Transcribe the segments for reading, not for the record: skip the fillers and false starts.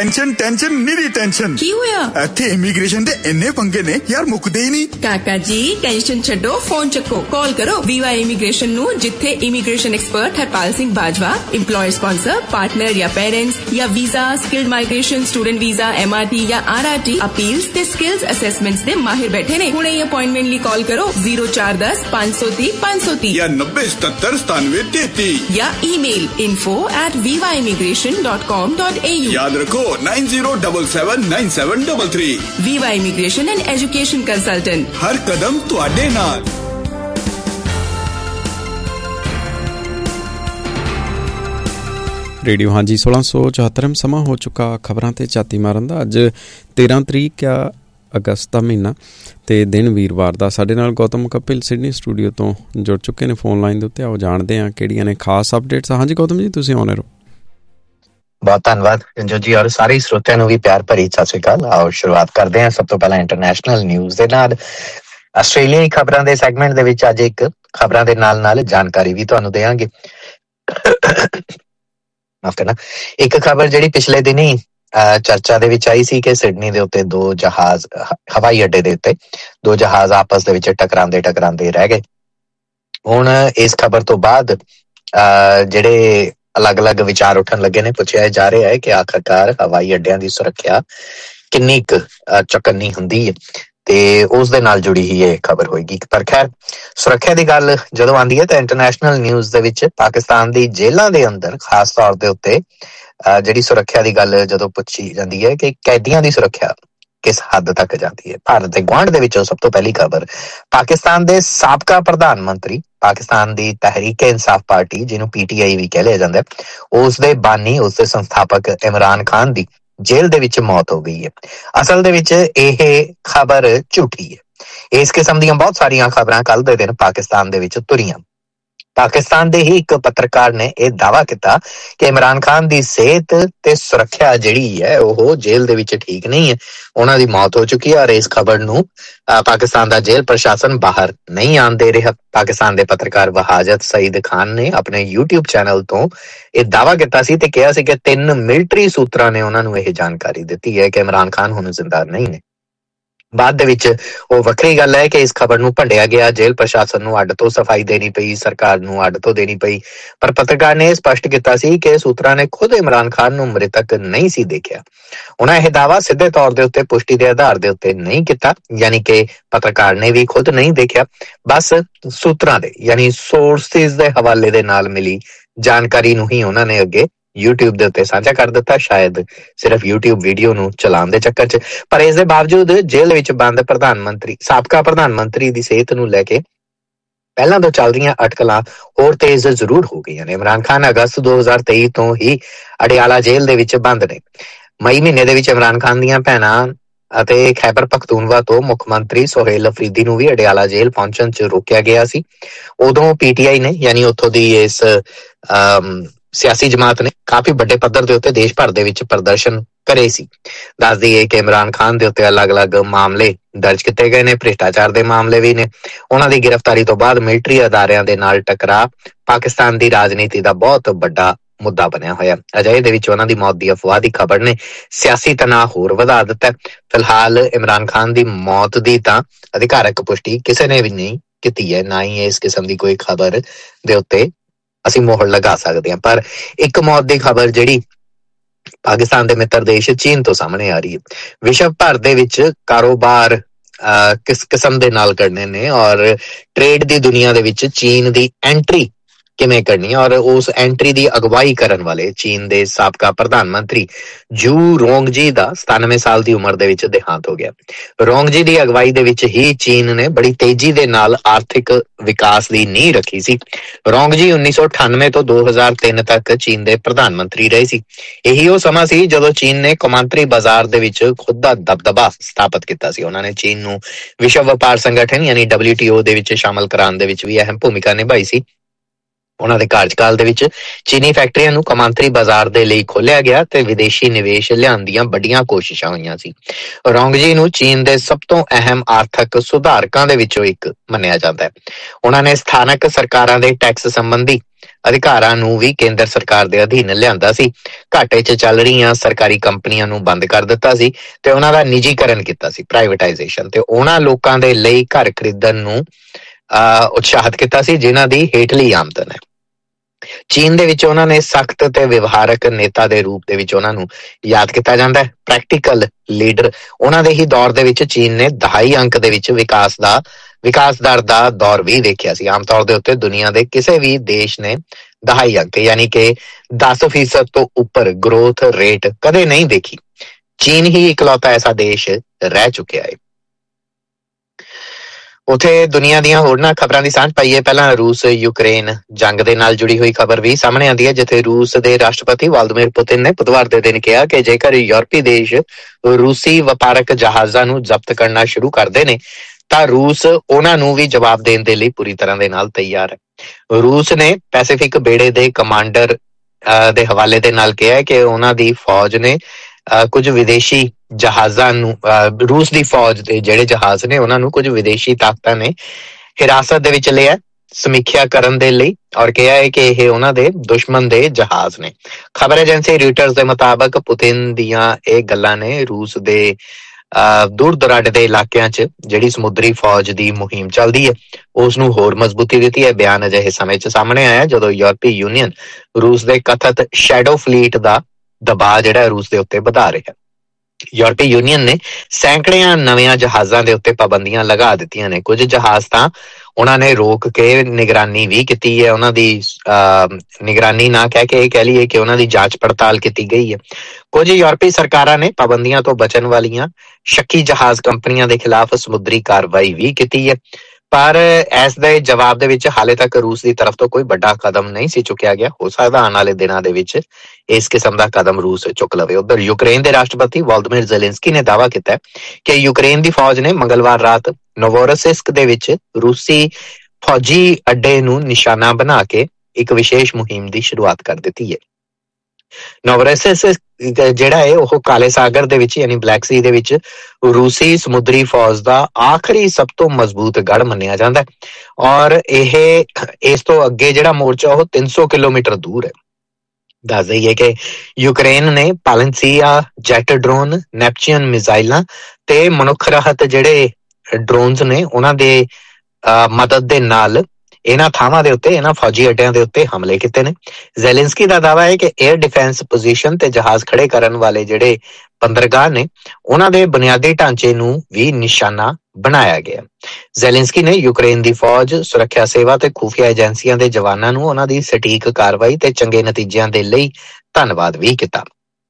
Tension tension निरी tension की होया इत्थे इमीग्रेशन दे इन्ने पंगे ने यार मुकदे ही नहीं। काका जी टेंशन छड्डो, फोन चक्को, कॉल करो VY इमीग्रेशन नु, जिथे immigration expert Harpal Singh Bajwa employer sponsor partner या पेरेंट्स या visa skilled migration student visa MRT या RRT अपील्स ते स्किल्स असेसमेंट्स दे माहिर बैठे ने। हुणे अपॉइंटमेंट ली कॉल करो 0410 530 530 या 90 77 97 33 या ईमेल info@vyimmigration.com.au। याद रखो 90779733। VY immigration and education consultant, हर कदम तुहाडे नाल। रेडियो ਹਾਂਜੀ 1674 ਸਮਾਂ ਹੋ ਚੁੱਕਾ ਖਬਰਾਂ ਤੇ ਝਾਤੀ ਮਾਰਨ ਦਾ। ਅੱਜ 13 ਤਰੀਕ ਆ ਅਗਸਤ ਦਾ ਮਹੀਨਾ ਤੇ ਦਿਨ ਵੀਰਵਾਰ ਦਾ। ਸਾਡੇ ਨਾਲ ਗੌਤਮ ਕਪਿਲ ਸਿਡਨੀ ਸਟੂਡੀਓ ਤੋਂ ਜੁੜ ਚੁੱਕੇ ਨੇ ਫੋਨ ਲਾਈਨ ਦੇ ਉੱਤੇ। ਆਓ ਜਾਣਦੇ ਹਾਂ ਕਿਹੜੀਆਂ ਨੇ ਖਾਸ ਅਪਡੇਟਸ। ਹਾਂਜੀ ਗੌਤਮ ਜੀ, ਤੁਸੀਂ ਆਉਣੇ ਰਹੋ। ਬਹੁਤ ਧੰਨਵਾਦ ਰੰਜੋ ਜੀ, ਔਰ ਸਾਰੇ ਸਰੋਤਿਆਂ ਨੂੰ ਵੀ ਪਿਆਰ ਭਰੀ ਸਤਿ ਸ਼੍ਰੀ ਅਕਾਲ। ਆਓ ਸ਼ੁਰੂਆਤ ਕਰਦੇ ਹਾਂ ਸਭ ਤੋਂ ਪਹਿਲਾਂ ਇੰਟਰਨੈਸ਼ਨਲ ਨਿਊਜ਼ ਦੇ ਨਾਲ। ਆਸਟ੍ਰੇਲੀਆਈ ਖਬਰਾਂ ਦੇ ਸੈਗਮੈਂਟ ਦੇ ਵਿੱਚ ਅੱਜ ਇੱਕ ਖਬਰਾਂ ਦੇ ਨਾਲ ਨਾਲ ਜਾਣਕਾਰੀ ਵੀ ਤੁਹਾਨੂੰ ਦੇਵਾਂਗੇ। ਮਾਫ ਕਰਨਾ, ਇੱਕ ਖਬਰ ਜਿਹੜੀ ਪਿਛਲੇ ਦਿਨੀ ਚਰਚਾ ਦੇ ਵਿੱਚ ਆਈ ਸੀ ਕਿ ਸਿਡਨੀ ਦੇ ਉੱਤੇ ਦੋ ਜਹਾਜ਼, ਹਵਾਈ ਅੱਡੇ ਦੇ ਉੱਤੇ ਦੋ ਜਹਾਜ਼ ਆਪਸ ਦੇ ਵਿੱਚ ਟਕਰਾਉਂਦੇ ਰਹਿ ਗਏ। ਹੁਣ ਇਸ ਖਬਰ ਤੋਂ ਬਾਅਦ ਜਿਹੜੇ ਅਲੱਗ-ਅਲੱਗ ਵਿਚਾਰ ਉੱਠਣ ਲੱਗੇ ਨੇ, ਪੁੱਛਿਆ ਜਾ ਰਿਹਾ ਹੈ ਕਿ ਆਖਰਕਾਰ ਹਵਾਈ ਅੱਡਿਆਂ ਦੀ ਸੁਰੱਖਿਆ ਕਿੰਨੀ ਕੁ ਚੌਕੰਨੀ ਹੁੰਦੀ ਹੈ ਤੇ ਉਸ ਦੇ ਨਾਲ ਜੁੜੀ ਹੀ ਇਹ ਖਬਰ ਹੋਏਗੀ। ਪਰ ਖੈਰ, ਸੁਰੱਖਿਆ ਦੀ ਗੱਲ ਜਦੋਂ ਆਉਂਦੀ ਹੈ ਤਾਂ ਇੰਟਰਨੈਸ਼ਨਲ ਨਿਊਜ਼ ਦੇ ਵਿੱਚ ਪਾਕਿਸਤਾਨ ਦੀ ਜੇਲ੍ਹਾਂ ਦੇ ਅੰਦਰ ਖਾਸ ਤੌਰ ਦੇ ਉੱਤੇ ਜਿਹੜੀ ਸੁਰੱਖਿਆ ਦੀ ਗੱਲ ਜਦੋਂ ਪੁੱਛੀ ਜਾਂਦੀ ਹੈ ਕਿ ਕੈਦੀਆਂ ਦੀ ਸੁਰੱਖਿਆ ਕਿਸ ਹੱਦ ਤੱਕ ਜਾਂਦੀ ਹੈ। ਭਾਰਤ ਦੇ ਗੁਆਂਢ ਦੇ ਵਿੱਚੋਂ ਸਭ ਤੋਂ ਪਹਿਲੀ ਖਬਰ, ਪਾਕਿਸਤਾਨ ਦੇ ਸਾਬਕਾ ਪ੍ਰਧਾਨ ਮੰਤਰੀ, ਪਾਕਿਸਤਾਨ ਦੀ ਤਹਿਰੀਕ-ਏ-ਇਨਸਾਫ ਪਾਰਟੀ ਜਿਹਨੂੰ PTI ਵੀ ਕਹਿ ਲਿਆ ਜਾਂਦਾ, ਉਸ ਦੇ ਬਾਨੀ, ਉਸ ਦੇ ਸੰਸਥਾਪਕ ਇਮਰਾਨ ਖਾਨ ਦੀ ਜੇਲ੍ਹ ਦੇ ਵਿੱਚ ਮੌਤ ਹੋ ਗਈ ਹੈ। ਅਸਲ ਦੇ ਵਿੱਚ ਇਹ ਖਬਰ ਝੂਠੀ ਹੈ। ਇਸ ਕਿਸਮ ਦੀਆਂ ਬਹੁਤ ਸਾਰੀਆਂ ਖਬਰਾਂ ਕੱਲ ਦੇ ਦਿਨ ਪਾਕਿਸਤਾਨ ਦੇ ਵਿੱਚ ਤੁਰੀਆਂ। ਪਾਕਿਸਤਾਨ ਦੇ ਹੀ ਇੱਕ ਪੱਤਰਕਾਰ ਨੇ ਇਹ ਦਾਅਵਾ ਕੀਤਾ ਕਿ ਇਮਰਾਨ ਖਾਨ ਦੀ ਸਿਹਤ ਤੇ ਸੁਰੱਖਿਆ ਜਿਹੜੀ ਹੈ ਉਹ ਜੇਲ੍ਹ ਦੇ ਵਿੱਚ ਠੀਕ ਨਹੀਂ ਹੈ, ਉਹਨਾਂ ਦੀ ਮੌਤ ਹੋ ਚੁੱਕੀ ਹੈ। ਔਰ ਇਸ ਖਬਰ ਨੂੰ ਪਾਕਿਸਤਾਨ ਦਾ ਜੇਲ੍ਹ ਪ੍ਰਸ਼ਾਸਨ ਬਾਹਰ ਨਹੀਂ ਆਉਣ ਦੇ ਰਿਹਾ। ਪਾਕਿਸਤਾਨ ਦੇ ਪੱਤਰਕਾਰ ਵਹਾਜਤ ਸਈਦ ਖਾਨ ਨੇ ਆਪਣੇ YouTube ਚੈਨਲ ਤੋਂ ਇਹ ਦਾਅਵਾ ਕੀਤਾ ਸੀ ਤੇ ਕਿਹਾ ਸੀ ਕਿ 3 ਮਿਲਟਰੀ ਸੂਤਰਾਂ ਨੇ ਉਹਨਾਂ ਨੂੰ ਇਹ ਜਾਣਕਾਰੀ ਦਿੱਤੀ ਹੈ ਕਿ ਇਮਰਾਨ ਖਾਨ ਹੁਣ ਜ਼ਿੰਦਾ ਨਹੀਂ ਨੇ। ਬਾਅਦ ਦੇ ਵਿੱਚ ਉਹ ਵੱਖਰੀ ਗੱਲ ਹੈ ਕਿ ਇਸ ਖਬਰ ਨੂੰ ਭੰਡਿਆ ਗਿਆ, ਜੇਲ੍ਹ ਪ੍ਰਸ਼ਾਸਨ ਨੂੰ ਅੱਡ ਤੋਂ ਸਫਾਈ ਦੇਣੀ ਪਈ, ਸਰਕਾਰ ਨੂੰ ਅੱਡ ਤੋਂ ਦੇਣੀ ਪਈ। ਪਰ ਪੱਤਰਕਾਰ ਨੇ ਸਪਸ਼ਟ ਕੀਤਾ ਸੀ ਕਿ ਸੂਤਰਾਂ ਨੇ ਖੁਦ ਇਮਰਾਨ ਖਾਨ ਨੂੰ ਮ੍ਰਿਤਕ ਨਹੀਂ ਸੀ ਦੇਖਿਆ। ਉਹਨਾਂ ਇਹ ਦਾਅਵਾ ਸਿੱਧੇ ਤੌਰ ਦੇ ਉੱਤੇ ਪੁਸ਼ਟੀ ਦੇ ਆਧਾਰ ਦੇ ਉੱਤੇ ਨਹੀਂ ਕੀਤਾ, ਯਾਨੀ ਕਿ ਪੱਤਰਕਾਰ ਨੇ ਵੀ ਖੁਦ ਨਹੀਂ ਦੇਖਿਆ, ਬਸ ਸੂਤਰਾਂ ਦੇ ਯਾਨੀ ਸੋਰਸਿਸ ਦੇ ਹਵਾਲੇ ਦੇ ਨਾਲ ਮਿਲੀ ਜਾਣਕਾਰੀ ਨੂੰ ਹੀ ਉਹਨਾਂ ਨੇ ਅੱਗੇ YouTube ਦੇ ਉੱਤੇ ਸਾਂਝਾ ਕਰ ਦਿੱਤਾ, ਸ਼ਾਇਦ ਸਿਰਫ YouTube ਵੀਡੀਓ ਨੂੰ ਚਲਾਉਣ ਦੇ ਚੱਕਰ 'ਚ। ਪਰ ਇਸ ਦੇ ਬਾਵਜੂਦ ਜੇਲ੍ਹ ਵਿੱਚ ਬੰਦ ਸਾਬਕਾ ਪ੍ਰਧਾਨ ਮੰਤਰੀ ਦੀ ਸਿਹਤ ਨੂੰ ਲੈ ਕੇ ਪਹਿਲਾਂ ਤੋਂ ਚੱਲ ਰਹੀਆਂ ਅਟਕਲਾਂ ਹੋਰ ਤੇਜ਼ ਜ਼ਰੂਰ ਹੋ ਗਈਆਂ ਨੇ। ਇਮਰਾਨ ਖਾਨ ਅਗਸਤ 2023 ਤੋਂ ਹੀ ਅਡਿਆਲਾ ਜੇਲ੍ਹ ਦੇ ਵਿੱਚ ਬੰਦ ਨੇ। ਮਈ ਮਹੀਨੇ ਦੇ ਵਿੱਚ ਇਮਰਾਨ ਖਾਨ ਦੀਆਂ ਭੈਣਾਂ ਅਤੇ ਖੈਬਰ ਪਖਤੂਨਵਾ ਤੋਂ ਮੁੱਖ ਮੰਤਰੀ ਸੋਹੇਲ ਅਫਰੀਦੀ ਨੂੰ ਵੀ ਅਡਿਆਲਾ ਜੇਲ੍ਹ ਪਹੁੰਚਣ 'ਚ ਰੋਕਿਆ ਗਿਆ ਸੀ। ਉਦੋਂ PTI ਨੇ, ਯਾਨੀ ਉੱਥੋਂ ਦੀ ਇਸ ਸਿਆਸੀ ਜਮਾਤ ਨੇ ਕਾਫੀ ਵੱਡੇ ਪੱਧਰ ਦੇ ਉੱਤੇ ਦੇਸ਼ ਭਰ ਦੇ ਵਿੱਚ ਪ੍ਰਦਰਸ਼ਨ ਕਰੇ ਸੀ। ਦੱਸ ਦਈਏ ਕਿ ਇਮਰਾਨ ਖਾਨ ਦੇ ਉੱਤੇ ਅਲੱਗ-ਅਲੱਗ ਮਾਮਲੇ ਦਰਜ ਕੀਤੇ ਗਏ ਨੇ, ਭ੍ਰਿਸ਼ਟਾਚਾਰ ਦੇ ਮਾਮਲੇ ਵੀ ਨੇ। ਉਹਨਾਂ ਦੀ ਗ੍ਰਿਫਤਾਰੀ ਤੋਂ ਬਾਅਦ ਮਿਲਟਰੀ ਅਦਾਰਿਆਂ ਦੇ ਨਾਲ ਟਕਰਾਅ ਪਾਕਿਸਤਾਨ ਦੀ ਰਾਜਨੀਤੀ ਦਾ ਬਹੁਤ ਵੱਡਾ ਮੁੱਦਾ ਬਣਿਆ ਹੋਇਆ। ਅਜਿਹੇ ਦੇ ਵਿੱਚ ਉਹਨਾਂ ਦੀ ਮੌਤ ਦੀ ਅਫਵਾਹ ਦੀ ਖਬਰ ਨੇ ਸਿਆਸੀ ਤਣਾਅ ਹੋਰ ਵਧਾ ਦਿੱਤਾ। ਫਿਲਹਾਲ ਇਮਰਾਨ ਖਾਨ ਦੀ ਮੌਤ ਦੀ ਤਾਂ ਅਧਿਕਾਰਕ ਪੁਸ਼ਟੀ ਕਿਸੇ ਨੇ ਵੀ ਨਹੀਂ ਕੀਤੀ ਹੈ, ਨਾ ਹੀ ਇਸ ਕਿਸਮ ਦੀ ਕੋਈ ਖਬਰ ਦੇ ਉੱਤੇ ਅਸੀਂ ਮੋਹਰ ਲਗਾ ਸਕਦੇ ਹਾਂ। ਪਰ ਇੱਕ ਮੌਤ ਦੀ ਖਬਰ ਜਿਹੜੀ ਪਾਕਿਸਤਾਨ ਦੇ ਮਿੱਤਰ ਦੇਸ਼ ਚੀਨ ਤੋਂ ਸਾਹਮਣੇ ਆ ਰਹੀ ਹੈ। ਵਿਸ਼ਵ ਭਰ ਦੇ ਵਿੱਚ ਕਾਰੋਬਾਰ ਕਿਸ ਕਿਸਮ ਦੇ ਨਾਲ ਕਰਨੇ ਨੇ ਔਰ ਟ੍ਰੇਡ ਦੀ ਦੁਨੀਆ ਦੇ ਵਿੱਚ ਚੀਨ ਦੀ ਐਂਟਰੀ ਕਿਵੇਂ ਕਰਨੀ ਹੈ, ਔਰ ਉਸ ਐਂਟਰੀ ਦੀ ਅਗਵਾਈ ਕਰਨ ਵਾਲੇ ਚੀਨ ਦੇ ਸਾਬਕਾ ਪ੍ਰਧਾਨ ਮੰਤਰੀ ਜੂ ਰੋਂਗਜੀ ਦਾ 97 ਸਾਲ ਦੀ ਉਮਰ ਦੇ ਵਿੱਚ ਦੇਹਾਂਤ ਹੋ ਗਿਆ। ਰੋਂਗਜੀ ਦੀ ਅਗਵਾਈ ਦੇ ਵਿੱਚ ਹੀ ਚੀਨ ਨੇ ਬੜੀ ਤੇਜ਼ੀ ਦੇ ਨਾਲ ਆਰਥਿਕ ਵਿਕਾਸ ਦੀ ਨੀਂਹ ਰੱਖੀ ਸੀ। ਰੋਂਗਜੀ 1998 ਤੋਂ 2003 ਤੱਕ ਚੀਨ ਦੇ ਪ੍ਰਧਾਨ ਮੰਤਰੀ ਰਹੇ ਸੀ। ਇਹੀ ਉਹ ਸਮਾਂ ਸੀ ਜਦੋਂ ਚੀਨ ਨੇ ਕੌਮਾਂਤਰੀ ਬਾਜ਼ਾਰ ਦੇ ਵਿੱਚ ਖੁਦ ਦਾ ਦਬਦਬਾ ਸਥਾਪਿਤ ਕੀਤਾ ਸੀ। ਉਹਨਾਂ ਨੇ ਚੀਨ ਨੂੰ ਵਿਸ਼ਵ ਵਪਾਰ ਸੰਗਠਨ ਯਾਨੀ WTO ਦੇ ਵਿੱਚ ਸ਼ਾਮਲ ਕਰਾਉਣ ਦੇ ਵਿੱਚ ਵੀ ਅਹਿਮ ਭੂਮਿਕਾ ਨਿਭਾਈ ਸੀ। ਉਹਨਾਂ ਦੇ ਕਾਰਜਕਾਲ ਦੇ ਵਿੱਚ ਚੀਨੀ ਫੈਕਟਰੀਆਂ ਨੂੰ ਕੌਮਾਂਤਰੀ ਬਾਜ਼ਾਰ ਦੇ ਲਈ ਖੋਲਿਆ ਗਿਆ ਤੇ ਵਿਦੇਸ਼ੀ ਨਿਵੇਸ਼ ਲਿਆਉਣ ਦੀਆਂ ਵੱਡੀਆਂ ਕੋਸ਼ਿਸ਼ਾਂ ਹੋਈਆਂ ਸੀ। ਰੋਂਗਜੀ ਨੂੰ ਚੀਨ ਦੇ ਸਭ ਤੋਂ ਅਹਿਮ ਆਰਥਿਕ ਸੁਧਾਰਕਾਂ ਦੇ ਵਿੱਚੋਂ ਇੱਕ ਮੰਨਿਆ ਜਾਂਦਾ ਹੈ। ਉਹਨਾਂ ਨੇ ਸਥਾਨਕ ਸਰਕਾਰਾਂ ਦੇ ਟੈਕਸ ਸੰਬੰਧੀ ਅਧਿਕਾਰਾਂ ਨੂੰ ਵੀ ਕੇਂਦਰ ਸਰਕਾਰ ਦੇ ਅਧੀਨ ਲਿਆਂਦਾ ਸੀ। ਘਾਟੇ 'ਚ ਚੱਲ ਰਹੀਆਂ ਸਰਕਾਰੀ ਕੰਪਨੀਆਂ ਨੂੰ ਬੰਦ ਕਰ ਦਿੱਤਾ ਸੀ ਤੇ ਉਹਨਾਂ ਦਾ ਨਿੱਜੀਕਰਨ ਕੀਤਾ ਸੀ, ਪ੍ਰਾਈਵੇਟਾਈਜੇਸ਼ਨ, ਤੇ ਉਹਨਾਂ ਲੋਕਾਂ ਦੇ ਲਈ ਘਰ ਖਰੀਦਣ ਨੂੰ ਉਤਸ਼ਾਹਿਤ ਕੀਤਾ ਸੀ ਜਿਨ੍ਹਾਂ ਦੀ ਹੇਠਲੀ ਆਮਦਨ ਹੈ। ਚੀਨ ਦੇ ਵਿੱਚ ਉਹਨਾਂ ਨੇ ਸਖਤ ਤੇ ਵਿਵਹਾਰਕ ਨੇਤਾ ਦੇ ਰੂਪ ਦੇ ਵਿੱਚ ਉਹਨਾਂ ਨੂੰ ਯਾਦ ਕੀਤਾ ਜਾਂਦਾ ਹੈ, ਪ੍ਰੈਕਟੀਕਲ ਲੀਡਰ। ਉਹਨਾਂ ਦੇ ਹੀ ਦੌਰ ਦੇ ਵਿੱਚ ਚੀਨ ਨੇ ਦਹਾਈ ਅੰਕ ਦੇ ਵਿੱਚ ਵਿਕਾਸ ਦਰ ਦਾ ਦੌਰ ਵੀ ਦੇਖਿਆ ਸੀ। ਆਮ ਤੌਰ ਦੇ ਉੱਤੇ ਦੁਨੀਆ ਦੇ ਕਿਸੇ ਵੀ ਦੇਸ਼ ਨੇ ਦਹਾਈ ਅੰਕ ਯਾਨੀ ਕਿ 10% ਤੋਂ ਉੱਪਰ ਗਰੋਥ ਰੇਟ ਕਦੇ ਨਹੀਂ ਦੇਖੀ। ਚੀਨ ਹੀ ਇਕਲੌਤਾ ਐਸਾ ਦੇਸ਼ ਰਹਿ ਚੁੱਕਿਆ ਹੈ। ਉੱਥੇ ਦੁਨੀਆ ਦੀਆਂ ਹੋਰਨਾਂ ਖਬਰਾਂ ਦੀ ਸਾਂਝ ਪਾਈਏ। ਪਹਿਲਾਂ ਰੂਸ ਯੂਕਰੇਨ ਜੰਗ ਦੇ ਨਾਲ ਜੁੜੀ ਹੋਈ ਖਬਰ ਵੀ ਸਾਹਮਣੇ ਆਉਂਦੀ ਹੈ, ਜਿੱਥੇ ਰੂਸ ਦੇ ਰਾਸ਼ਟਰਪਤੀ ਵਲਾਦੀਮੀਰ ਪੁਤਿਨ ਨੇ ਬੁੱਧਵਾਰ ਦੇ ਦਿਨ ਕਿਹਾ ਕਿ ਜੇਕਰ ਯੂਰਪੀ ਦੇਸ਼ ਰੂਸੀ ਵਪਾਰਕ ਜਹਾਜ਼ਾਂ ਨੂੰ ਜ਼ਬਤ ਕਰਨਾ ਸ਼ੁਰੂ ਕਰਦੇ ਨੇ ਤਾਂ ਰੂਸ ਉਹਨਾਂ ਨੂੰ ਵੀ ਜਵਾਬ ਦੇਣ ਦੇ ਲਈ ਪੂਰੀ ਤਰ੍ਹਾਂ ਦੇ ਨਾਲ ਤਿਆਰ ਹੈ। ਰੂਸ ਨੇ ਪੈਸੀਫਿਕ ਬੇੜੇ ਦੇ ਕਮਾਂਡਰ ਦੇ ਹਵਾਲੇ ਦੇ ਨਾਲ ਕਿਹਾ ਹੈ ਕਿ ਉਹਨਾਂ ਦੀ ਫੌਜ ਨੇ ਕੁਝ ਵਿਦੇਸ਼ੀ ਜਹਾਜ਼ਾਂ ਨੂੰ, ਰੂਸ ਦੀ ਫੌਜ ਦੇ ਜਿਹੜੇ ਜਹਾਜ਼ ਨੇ ਉਹਨਾਂ ਨੂੰ ਕੁਝ ਵਿਦੇਸ਼ੀ ਤਾਕਤਾਂ ਨੇ ਹਿਰਾਸਤ ਦੇ ਵਿੱਚ ਲਿਆ ਸਮੀਖਿਆ ਕਰਨ ਦੇ ਲਈ, ਔਰ ਕਿਹਾ ਹੈ ਕਿ ਇਹ ਉਹਨਾਂ ਦੇ ਦੁਸ਼ਮਣ ਦੇ ਜਹਾਜ਼ ਨੇ। ਖਬਰ ਏਜੰਸੀ ਰਿਊਟਰਸ ਦੇ ਮੁਤਾਬਕ ਪੁਤਿਨ ਦੀਆਂ ਇਹ ਗੱਲਾਂ ਨੇ ਰੂਸ ਦੇ ਦੂਰ ਦੁਰਾਡੇ ਦੇ ਇਲਾਕਿਆਂ 'ਚ ਜਿਹੜੀ ਸਮੁੰਦਰੀ ਫੌਜ ਦੀ ਮੁਹਿੰਮ ਚੱਲਦੀ ਹੈ ਉਸ ਨੂੰ ਹੋਰ ਮਜ਼ਬੂਤੀ ਦਿੱਤੀ ਹੈ। ਬਿਆਨ ਅਜਿਹੇ ਸਮੇਂ 'ਚ ਸਾਹਮਣੇ ਆਇਆ ਜਦੋਂ ਯੂਰਪੀ ਯੂਨੀਅਨ ਰੂਸ ਦੇ ਕਥਿਤ ਸ਼ੈਡੋ ਫਲੀਟ ਦਾ ਦਬਾਅ ਜਿਹੜਾ ਰੂਸ ਦੇ ਉੱਤੇ ਵਧਾ ਰਿਹਾ। ਯੂਰਪੀ ਯੂਨੀਅਨ ਨੇ ਸੈਂਕੜਿਆਂ ਨਵਿਆਂ ਜਹਾਜ਼ਾਂ ਦੇ ਉੱਤੇ ਪਾਬੰਦੀਆਂ ਲਗਾ ਦਿੱਤੀਆਂ ਨੇ। ਕੁਝ ਜਹਾਜ਼ ਤਾਂ ਉਹਨਾਂ ਨੇ ਰੋਕ ਕੇ ਨਿਗਰਾਨੀ ਵੀ ਕੀਤੀ ਹੈ, ਉਹਨਾਂ ਦੀ ਨਿਗਰਾਨੀ ਨਾ ਕਹਿ ਕੇ ਕਹਿ ਲਈਏ ਕਿ ਉਹਨਾਂ ਦੀ ਜਾਂਚ ਪੜਤਾਲ ਕੀਤੀ ਗਈ ਹੈ। ਕੁਝ ਯੂਰਪੀ ਸਰਕਾਰਾਂ ਨੇ ਪਾਬੰਦੀਆਂ ਤੋਂ ਬਚਣ ਵਾਲੀਆਂ ਸ਼ੱਕੀ ਜਹਾਜ਼ ਕੰਪਨੀਆਂ ਦੇ ਖਿਲਾਫ ਸਮੁੰਦਰੀ ਕਾਰਵਾਈ ਵੀ ਕੀਤੀ ਹੈ, ਪਰ ਇਸ ਦੇ ਜਵਾਬ ਦੇ ਵਿੱਚ ਹਾਲੇ ਤੱਕ ਰੂਸ ਦੀ ਤਰਫ ਤੋਂ ਕੋਈ ਵੱਡਾ ਕਦਮ ਨਹੀਂ ਸੀ ਚੁੱਕਿਆ ਗਿਆ। ਹੋ ਸਕਦਾ ਆਉਣ ਵਾਲੇ ਦਿਨਾਂ ਦੇ ਵਿੱਚ ਇਸ ਕਿਸਮ ਦਾ ਕਦਮ ਰੂਸ ਚੁੱਕ ਲਵੇ। ਉੱਧਰ ਯੂਕਰੇਨ ਦੇ ਰਾਸ਼ਟਰਪਤੀ ਵਲਾਦੀਮੀਰ ਜ਼ੈਲੈਂਸਕੀ ਨੇ ਦਾਅਵਾ ਕੀਤਾ ਕਿ ਯੂਕਰੇਨ ਦੀ ਫੌਜ ਨੇ ਮੰਗਲਵਾਰ ਰਾਤ ਨੋਵੋਰੋਸਿਸਕ ਦੇ ਵਿੱਚ ਰੂਸੀ ਫੌਜੀ ਅੱਡੇ ਨੂੰ ਨਿਸ਼ਾਨਾ ਬਣਾ ਕੇ ਇੱਕ ਵਿਸ਼ੇਸ਼ ਮੁਹਿੰਮ ਦੀ ਸ਼ੁਰੂਆਤ ਕਰ ਦਿੱਤੀ ਹੈ। ਨੋਵੋਰੋਸਿਸਕ ਜਿਹੜਾ ਹੈ ਉਹ ਕਾਲੇ ਸਾਗਰ ਦੇ ਵਿੱਚ ਯਾਨੀ ਬਲੈਕ ਸੀ ਦੇ ਵਿੱਚ ਰੂਸੀ ਸਮੁੰਦਰੀ ਫੌਜ ਦਾ ਆਖਰੀ ਸਭ ਤੋਂ ਮਜ਼ਬੂਤ ਗੜ੍ਹ ਮੰਨਿਆ ਜਾਂਦਾ ਹੈ ਔਰ ਇਹ ਇਸ ਤੋਂ ਅੱਗੇ ਜਿਹੜਾ ਮੋਰਚਾ ਉਹ 300 ਕਿਲੋਮੀਟਰ ਦੂਰ ਹੈ। ਦੱਸ ਦਈਏ ਕਿ ਯੂਕਰੇਨ ਨੇ ਪਾਲੈਂਸੀਆ ਜੈਟ ਡਰੋਨ, ਨੈਪਚੀਅਨ ਮਿਜ਼ਾਈਲਾਂ ਤੇ ਮਨੁੱਖ ਰਹਿਤ ਜਿਹੜੇ ਡਰੋਨਸ ਨੇ ਉਹਨਾਂ ਦੇ ਮਦਦ ਦੇ ਨਾਲ ਇਹਨਾਂ ਥਾਵਾਂ ਦੇ ਉੱਤੇ, ਇਹਨਾਂ ਫੌਜੀ ਅੱਡਿਆਂ ਦੇ ਉੱਤੇ ਹਮਲੇ ਕੀਤੇ ਨੇ। ਜ਼ੈਲੈਂਸਕੀ ਦਾ ਦਾਅਵਾ ਹੈ ਕਿ 에ਅਰ ਡਿਫੈਂਸ ਪੋਜੀਸ਼ਨ ਤੇ ਜਹਾਜ਼ ਖੜੇ ਕਰਨ ਵਾਲੇ ਜਿਹੜੇ ਬੰਦਰਗਾਹ ਨੇ ਉਹਨਾਂ ਦੇ ਬੁਨਿਆਦੀ ਢਾਂਚੇ ਨੂੰ ਵੀ ਨਿਸ਼ਾਨਾ ਬਣਾਇਆ ਗਿਆ। ਜ਼ੈਲੈਂਸਕੀ ਨੇ ਯੂਕਰੇਨ ਦੀ ਫੌਜ, ਸੁਰੱਖਿਆ ਸੇਵਾ ਤੇ ਖੁਫੀਆ ਏਜੰਸੀਆਂ ਦੇ ਜਵਾਨਾਂ ਨੂੰ ਉਹਨਾਂ ਦੀ ਸਟੀਕ ਕਾਰਵਾਈ ਤੇ ਚੰਗੇ ਨਤੀਜਿਆਂ ਦੇ ਲਈ ਧੰਨਵਾਦ ਵੀ ਕੀਤਾ।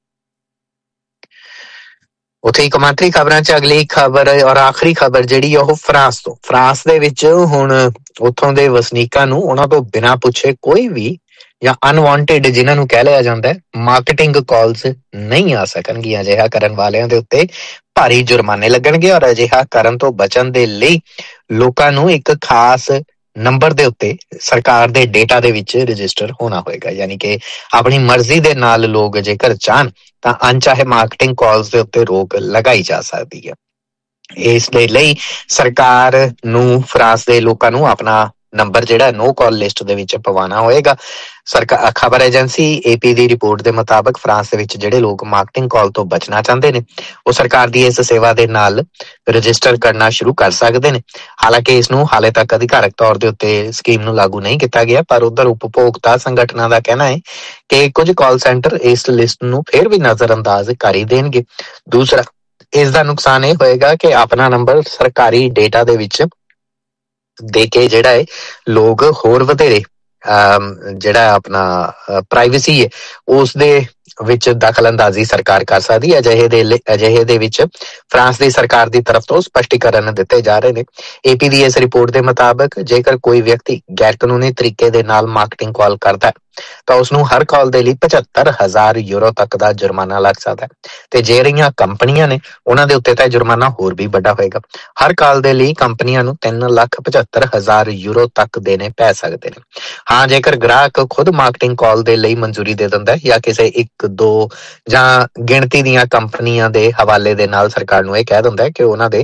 ਉੱਥੇ ਕੌਮਾਂਤਰੀ ਖਬਰਾਂ 'ਚ ਅਗਲੀ ਖਬਰ ਔਰ ਆਖਰੀ ਖਬਰ ਜਿਹੜੀ ਉਹ ਫਰਾਂਸ ਦੇ ਵਿੱਚ ਹੁਣ ਉੱਥੋਂ ਦੇ ਵਸਨੀਕਾਂ ਨੂੰ ਉਹਨਾਂ ਤੋਂ ਬਿਨਾਂ ਪੁੱਛੇ ਕੋਈ ਵੀ ਜਾਂ ਅਨਵਾਂਟਿਡ ਜਿਹਨਾਂ ਨੂੰ ਕਹਿ ਲਿਆ ਜਾਂਦਾ ਮਾਰਕੀਟਿੰਗ ਕਾਲਸ ਨਹੀਂ ਆ ਸਕਣਗੀਆਂ। ਅਜਿਹਾ ਕਰਨ ਵਾਲਿਆਂ ਦੇ ਉੱਤੇ ਭਾਰੀ ਜੁਰਮਾਨੇ ਲੱਗਣਗੇ ਔਰ ਅਜਿਹਾ ਕਰਨ ਤੋਂ ਬਚਣ ਦੇ ਲਈ ਲੋਕਾਂ ਨੂੰ ਇੱਕ ਖਾਸ ਨੰਬਰ ਦੇ ਉੱਤੇ ਸਰਕਾਰ ਦੇ ਡੇਟਾ ਦੇ ਵਿੱਚ ਰਜਿਸਟਰ ਹੋਣਾ ਹੋਏਗਾ। ਯਾਨੀ ਕਿ ਆਪਣੀ ਮਰਜ਼ੀ ਦੇ ਨਾਲ ਲੋਕ ਜੇਕਰ ਚਾਹਣ ਤਾਂ ਅਣਚਾਹੇ ਮਾਰਕੀਟਿੰਗ ਕਾਲਸ ਦੇ ਉੱਤੇ ਰੋਕ ਲਗਾਈ ਜਾ ਸਕਦੀ ਹੈ। ਇਸ ਦੇ ਲਈ ਸਰਕਾਰ ਨੂੰ ਫਰਾਂਸ ਦੇ ਲੋਕਾਂ ਨੂੰ ਆਪਣਾ ਨੰਬਰ ਜਿਹੜਾ ਨੋ ਕਾਲ ਲਿਸਟ ਦੇ ਵਿੱਚ ਪਵਾਉਣਾ ਹੋਏਗਾ। ਖਬਰ ਏਜੰਸੀ AP ਦੀ ਰਿਪੋਰਟ ਦੇ ਮੁਤਾਬਕ ਫਰਾਂਸ ਦੇ ਵਿੱਚ ਜਿਹੜੇ ਲੋਕ ਮਾਰਕੀਟਿੰਗ ਕਾਲ ਤੋਂ ਬਚਣਾ ਚਾਹੁੰਦੇ ਨੇ ਉਹ ਸਰਕਾਰ ਦੀ ਇਸ ਸੇਵਾ ਦੇ ਨਾਲ ਰਜਿਸਟਰ ਕਰਨਾ ਸ਼ੁਰੂ ਕਰ ਸਕਦੇ ਨੇ। ਹਾਲਾਂਕਿ ਇਸ ਨੂੰ ਹਾਲੇ ਤੱਕ ਅਧਿਕਾਰਕ ਤੌਰ ਦੇ ਉੱਤੇ ਸਕੀਮ ਨੂੰ ਲਾਗੂ ਨਹੀਂ ਕੀਤਾ ਗਿਆ, ਪਰ ਉਧਰ ਉਪਭੋਗਤਾ ਸੰਗਠਨਾਂ ਦਾ ਕਹਿਣਾ ਹੈ ਕਿ ਕੁਝ ਕਾਲ ਸੈਂਟਰ ਇਸ ਲਿਸਟ ਨੂੰ ਫਿਰ ਵੀ ਨਜ਼ਰਅੰਦਾਜ਼ ਕਰ ਹੀ ਦੇਣਗੇ। ਦੂਸਰਾ ਇਸ ਦਾ ਨੁਕਸਾਨ ਇਹ ਹੋਏਗਾ ਕਿ ਆਪਣਾ ਨੰਬਰ ਸਰਕਾਰੀ ਡੇਟਾ ਦੇ ਵਿੱਚ ਦੇ ਕੇ ਜਿਹੜਾ ਹੈ ਲੋਕ ਹੋਰ ਵਧੇਰੇ ਜਿਹੜਾ ਆਪਣਾ ਪ੍ਰਾਈਵੇਸੀ ਹੈ ਉਸ ਦੇ ਵਿੱਚ ਦਖਲ ਅੰਦਾਜ਼ੀ ਸਰਕਾਰ ਕਰ ਸਕਦੀ ਹੈ। ਅਜਿਹੇ ਦੇ ਵਿੱਚ ਫਰਾਂਸ ਦੀ ਸਰਕਾਰ ਦੀ ਤਰਫ ਤੋਂ ਸਪਸ਼ਟੀਕਰਨ ਦਿੱਤੇ ਜਾ ਰਹੇ ਨੇ। AP ਦੀ ਇਸ ਰਿਪੋਰਟ ਦੇ ਮੁਤਾਬਕ ਜੇਕਰ ਕੋਈ ਵਿਅਕਤੀ ਗੈਰ ਕਾਨੂੰਨੀ ਤਰੀਕੇ ਦੇ ਨਾਲ ਮਾਰਕੀਟਿੰਗ ਕਾਲ ਕਰਦਾ ਹੈ ਤਾਂ ਉਸਨੂੰ ਹਰ ਕਾਲ ਦੇ ਲਈ 75,000 ਯੂਰੋ ਤੱਕ ਦਾ ਜੁਰਮਾਨਾ ਲੱਗ ਸਕਦਾ ਹੈ ਤੇ ਜਿਹੜੀਆਂ ਕੰਪਨੀਆਂ ਨੇ ਉਹਨਾਂ ਦੇ ਉੱਤੇ ਤਾਂ ਜੁਰਮਾਨਾ ਹੋਰ ਵੀ ਵੱਡਾ ਹੋਏਗਾ। ਹਰ ਕਾਲ ਦੇ ਲਈ ਕੰਪਨੀਆਂ ਨੂੰ 3,75,000 ਯੂਰੋ ਤੱਕ ਦੇਣੇ ਪੈ ਸਕਦੇ ਨੇ। ਹਾਂ, ਜੇਕਰ ਗ੍ਰਾਹਕ ਖੁਦ ਮਾਰਕੀਟਿੰਗ ਕਾਲ ਦੇ ਲਈ ਮਨਜ਼ੂਰੀ ਦੇ ਦਿੰਦਾ ਹੈ ਜਾਂ ਕਿਸੇ 1-2 ਜਾਂ ਗਿਣਤੀ ਦੀਆਂ ਕੰਪਨੀਆਂ ਦੇ ਹਵਾਲੇ ਦੇ ਨਾਲ ਸਰਕਾਰ ਨੂੰ ਇਹ ਕਹਿ ਦਿੰਦਾ ਹੈ ਕਿ ਉਹਨਾਂ ਦੇ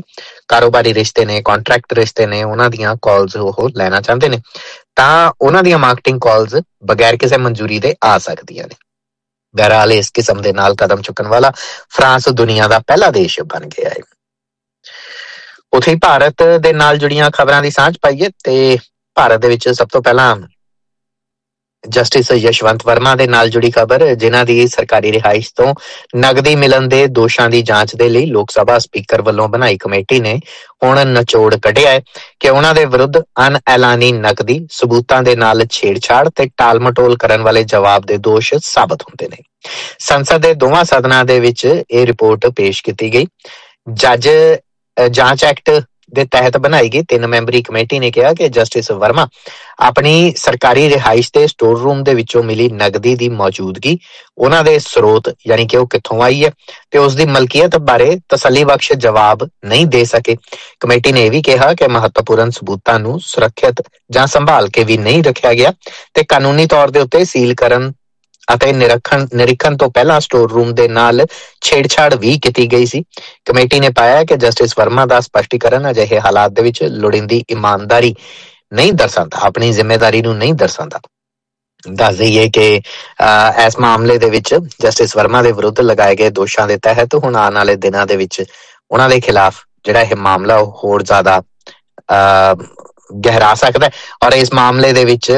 ਕਾਰੋਬਾਰੀ ਰਿਸ਼ਤੇ ਨੇ, ਕੰਟਰੈਕਟ ਰਿਸ਼ਤੇ ਨੇ, ਉਹਨਾਂ ਦੀਆਂ ਕਾਲਸ ਉਹ ਲੈਣਾ ਚਾਹੁੰਦੇ ਨੇ ਤਾਂ ਉਹਨਾਂ ਦੀਆਂ ਮਾਰਕੀਟਿੰਗ ਕਾਲਸ ਬਗੈਰ ਕਿਸੇ ਮਨਜ਼ੂਰੀ ਦੇ ਆ ਸਕਦੀਆਂ ਨੇ। ਬਹਰਹਾਲ ਇਸ ਕਿਸਮ ਦੇ ਨਾਲ ਕਦਮ ਚੁੱਕਣ ਵਾਲਾ ਫਰਾਂਸ ਦੁਨੀਆ ਦਾ ਪਹਿਲਾ ਦੇਸ਼ ਬਣ ਗਿਆ ਹੈ। ਉੱਥੇ ਭਾਰਤ ਦੇ ਨਾਲ ਜੁੜੀਆਂ ਖਬਰਾਂ ਦੀ ਸਾਂਝ ਪਾਈਏ ਤੇ ਭਾਰਤ ਦੇ ਵਿੱਚ ਸਭ ਤੋਂ ਪਹਿਲਾਂ ਜਸਟਿਸ ਯਸ਼ਵੰਤ ਵਰਮਾ ਦੇ ਨਾਲ ਜੁੜੀ ਖਬਰ, ਜਿਨ੍ਹਾਂ ਦੀ ਸਰਕਾਰੀ ਰਿਹਾਇਸ਼ ਤੋਂ ਨਗਦੀ ਮਿਲਣ ਦੇ ਦੋਸ਼ਾਂ ਦੀ ਜਾਂਚ ਦੇ ਲਈ ਲੋਕ ਸਭਾ ਸਪੀਕਰ ਵੱਲੋਂ ਬਣਾਈ ਕਮੇਟੀ ਨੇ ਹੁਣ ਨਿਚੋੜ ਕੱਢਿਆ ਹੈ ਕਿ ਉਹਨਾਂ ਦੇ ਵਿਰੁੱਧ ਅਣਐਲਾਨੀ ਨਕਦੀ, ਸਬੂਤਾਂ ਦੇ ਨਾਲ ਛੇੜਛਾੜ ਤੇ ਟਾਲ-ਮਟੋਲ ਕਰਨ ਵਾਲੇ ਜਵਾਬ ਦੇ ਦੋਸ਼ ਸਾਬਤ ਹੁੰਦੇ ਨੇ। ਸੰਸਦ ਦੇ ਦੋਵਾਂ ਸਦਨਾਂ ਦੇ ਵਿੱਚ ਇਹ ਰਿਪੋਰਟ ਪੇਸ਼ ਕੀਤੀ ਗਈ। ਜੱਜ ਜਾਂਚ ਐਕਟ ਦੇ ਤਹਿਤ ਬਣਾਈ ਗਈ 3 ਮੈਂਬਰੀ ਕਮੇਟੀ ਨੇ ਕਿਹਾ ਕਿ ਜਸਟਿਸ ਵਰਮਾ ਆਪਣੀ ਸਰਕਾਰੀ ਰਿਹਾਇਸ਼ ਤੇ ਸਟੋਰ ਰੂਮ ਦੇ ਵਿੱਚੋਂ ਮਿਲੀ ਨਗਦੀ ਦੀ ਮੌਜੂਦਗੀ, ਉਹਨਾਂ ਦੇ ਸਰੋਤ ਯਾਨੀ ਕਿ ਉਹ ਕਿੱਥੋਂ ਆਈ ਹੈ ਤੇ ਉਸ ਦੀ ਮਲਕੀਅਤ ਬਾਰੇ ਤਸੱਲੀਬਖਸ਼ ਜਵਾਬ ਨਹੀਂ ਦੇ ਸਕੇ। ਕਮੇਟੀ ਨੇ ਇਹ ਵੀ ਕਿਹਾ ਕਿ ਮਹੱਤਵਪੂਰਨ ਸਬੂਤਾਂ ਨੂੰ ਸੁਰੱਖਿਅਤ ਜਾਂ ਸੰਭਾਲ ਕੇ ਵੀ ਨਹੀਂ ਰੱਖਿਆ ਗਿਆ ਤੇ ਕਾਨੂੰਨੀ ਤੌਰ ਦੇ ਉੱਤੇ ਸੀਲ ਕਰਨ ਅਤੇ ਨਿਰੀਖਣ ਤੋਂ ਪਹਿਲਾਂ ਸਟੋਰ ਰੂਮ ਦੇ ਨਾਲ ਛੇੜਛਾੜ ਵੀ ਕੀਤੀ ਗਈ ਸੀ। ਕਮੇਟੀ ਨੇ ਪਾਇਆ ਕਿ ਜਸਟਿਸ ਵਰਮਾ ਦਾ ਸਪਸ਼ਟੀਕਰਨ ਅਜਿਹੇ ਹਾਲਾਤ ਦੇ ਵਿੱਚ ਲੋੜੀਂਦੀ ਇਮਾਨਦਾਰੀ ਨਹੀਂ ਦਰਸਾਉਂਦਾ, ਆਪਣੀ ਜ਼ਿੰਮੇਵਾਰੀ ਨੂੰ ਨਹੀਂ ਦਰਸਾਉਂਦਾ। ਦੱਸ ਦਈਏ ਕਿ ਇਸ ਮਾਮਲੇ ਦੇ ਵਿੱਚ ਜਸਟਿਸ ਵਰਮਾ ਦੇ ਵਿਰੁੱਧ ਲਗਾਏ ਗਏ ਦੋਸ਼ਾਂ ਦੇ ਤਹਿਤ ਹੁਣ ਆਉਣ ਵਾਲੇ ਦਿਨਾਂ ਦੇ ਵਿੱਚ ਉਹਨਾਂ ਦੇ ਖਿਲਾਫ ਜਿਹੜਾ ਇਹ ਮਾਮਲਾ ਉਹ ਹੋਰ ਜ਼ਿਆਦਾ ਗਹਿਰਾ ਸਕਦਾ ਔਰ ਇਸ ਮਾਮਲੇ ਦੇ ਵਿੱਚ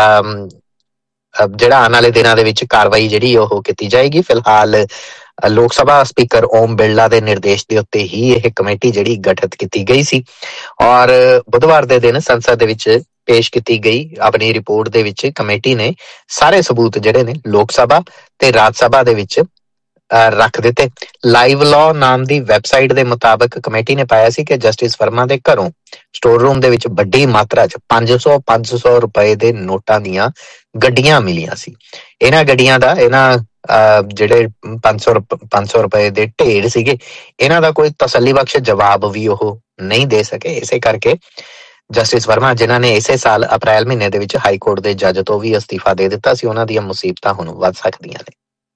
ਜਿਹੜਾ ਆਉਣ ਵਾਲੇ ਦਿਨਾਂ ਦੇ ਵਿੱਚ ਕਾਰਵਾਈ ਜਿਹੜੀ ਉਹ ਕੀਤੀ ਜਾਏਗੀ। ਫਿਲਹਾਲ ਲੋਕ ਸਭਾ ਸਪੀਕਰ ਓਮ ਬਿਰਲਾ ਦੇ ਨਿਰਦੇਸ਼ ਦੇ ਉੱਤੇ ਹੀ ਇਹ ਕਮੇਟੀ ਜਿਹੜੀ ਗਠਿਤ ਕੀਤੀ ਗਈ ਸੀ ਔਰ ਬੁੱਧਵਾਰ ਦੇ ਦਿਨ ਸੰਸਦ ਦੇ ਵਿੱਚ ਪੇਸ਼ ਕੀਤੀ ਗਈ ਆਪਣੀ ਰਿਪੋਰਟ ਦੇ ਵਿੱਚ ਕਮੇਟੀ ਨੇ ਸਾਰੇ ਸਬੂਤ ਜਿਹੜੇ ਨੇ ਲੋਕ ਸਭਾ ਤੇ ਰਾਜ ਸਭਾ ਦੇ ਵਿੱਚ ਰੱਖ ਦਿੱਤੇ। ਲਾਈਵ ਲਾਅ ਨਾਮ ਦੀ ਵੈਬਸਾਈਟ ਦੇ ਮੁਤਾਬਕ ਕਮੇਟੀ ਨੇ ਪਾਇਆ ਸੀ ਕਿ ਜਸਟਿਸ ਵਰਮਾ ਦੇ ਘਰੋਂ ਸਟੋਰ ਰੂਮ ਦੇ ਵਿੱਚ ਵੱਡੀ ਮਾਤਰਾ 'ਚ 500 ਰੁਪਏ ਦੇ ਨੋਟਾਂ ਦੀਆਂ ਗੱਡੀਆਂ ਮਿਲੀਆਂ ਸੀ। ਇਹਨਾਂ ਗੱਡੀਆਂ ਦਾ ਜਿਹੜੇ 500 ਰੁਪਏ ਦੇ ਢੇਰ ਸੀਗੇ, ਇਹਨਾਂ ਦਾ ਕੋਈ ਤਸੱਲੀਬਖਸ਼ ਜਵਾਬ ਵੀ ਉਹ ਨਹੀਂ ਦੇ ਸਕੇ। ਇਸੇ ਕਰਕੇ ਜਸਟਿਸ ਵਰਮਾ, ਜਿਨ੍ਹਾਂ ਨੇ ਇਸੇ ਸਾਲ ਅਪ੍ਰੈਲ ਮਹੀਨੇ ਦੇ ਵਿੱਚ ਹਾਈ ਕੋਰਟ ਦੇ ਜੱਜ ਤੋਂ ਵੀ ਅਸਤੀਫਾ ਦੇ ਦਿੱਤਾ ਸੀ, ਉਹਨਾਂ ਦੀਆਂ ਮੁਸੀਬਤਾਂ ਹੁਣ ਵੱਧ ਸਕਦੀਆਂ ਨੇ।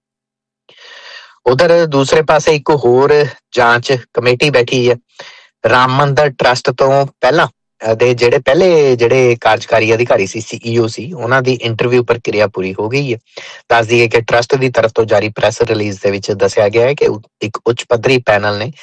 ਉਧਰ ਦੂਸਰੇ ਪਾਸੇ ਇੱਕ ਹੋਰ ਜਾਂਚ ਕਮੇਟੀ ਬੈਠੀ ਹੈ। ਰਾਮ ਮੰਦਰ ਟਰਸਟ ਤੋਂ ਪਹਿਲਾਂ ਦੇ ਜਿਹੜੇ ਕਾਰਜਕਾਰੀ ਅਧਿਕਾਰੀ ਸੀ, CEO ਸੀ, ਉਹਨਾਂ ਦੀ ਇੰਟਰਵਿਊ ਪ੍ਰਕਿਰਿਆ ਪੂਰੀ ਹੋ ਗਈ ਹੈ। ਦੱਸ ਦਈਏ ਕਿ ਟਰਸਟ ਦੀ ਤਰਫ ਤੋਂ ਜਾਰੀ ਪ੍ਰੈਸ ਰਿਲੀਜ਼ ਦੇ ਵਿੱਚ ਦੱਸਿਆ ਗਿਆ ਹੈ ਕਿ ਇੱਕ ਉੱਚ ਪੱਧਰੀ ਪੈਨਲ ਨੇ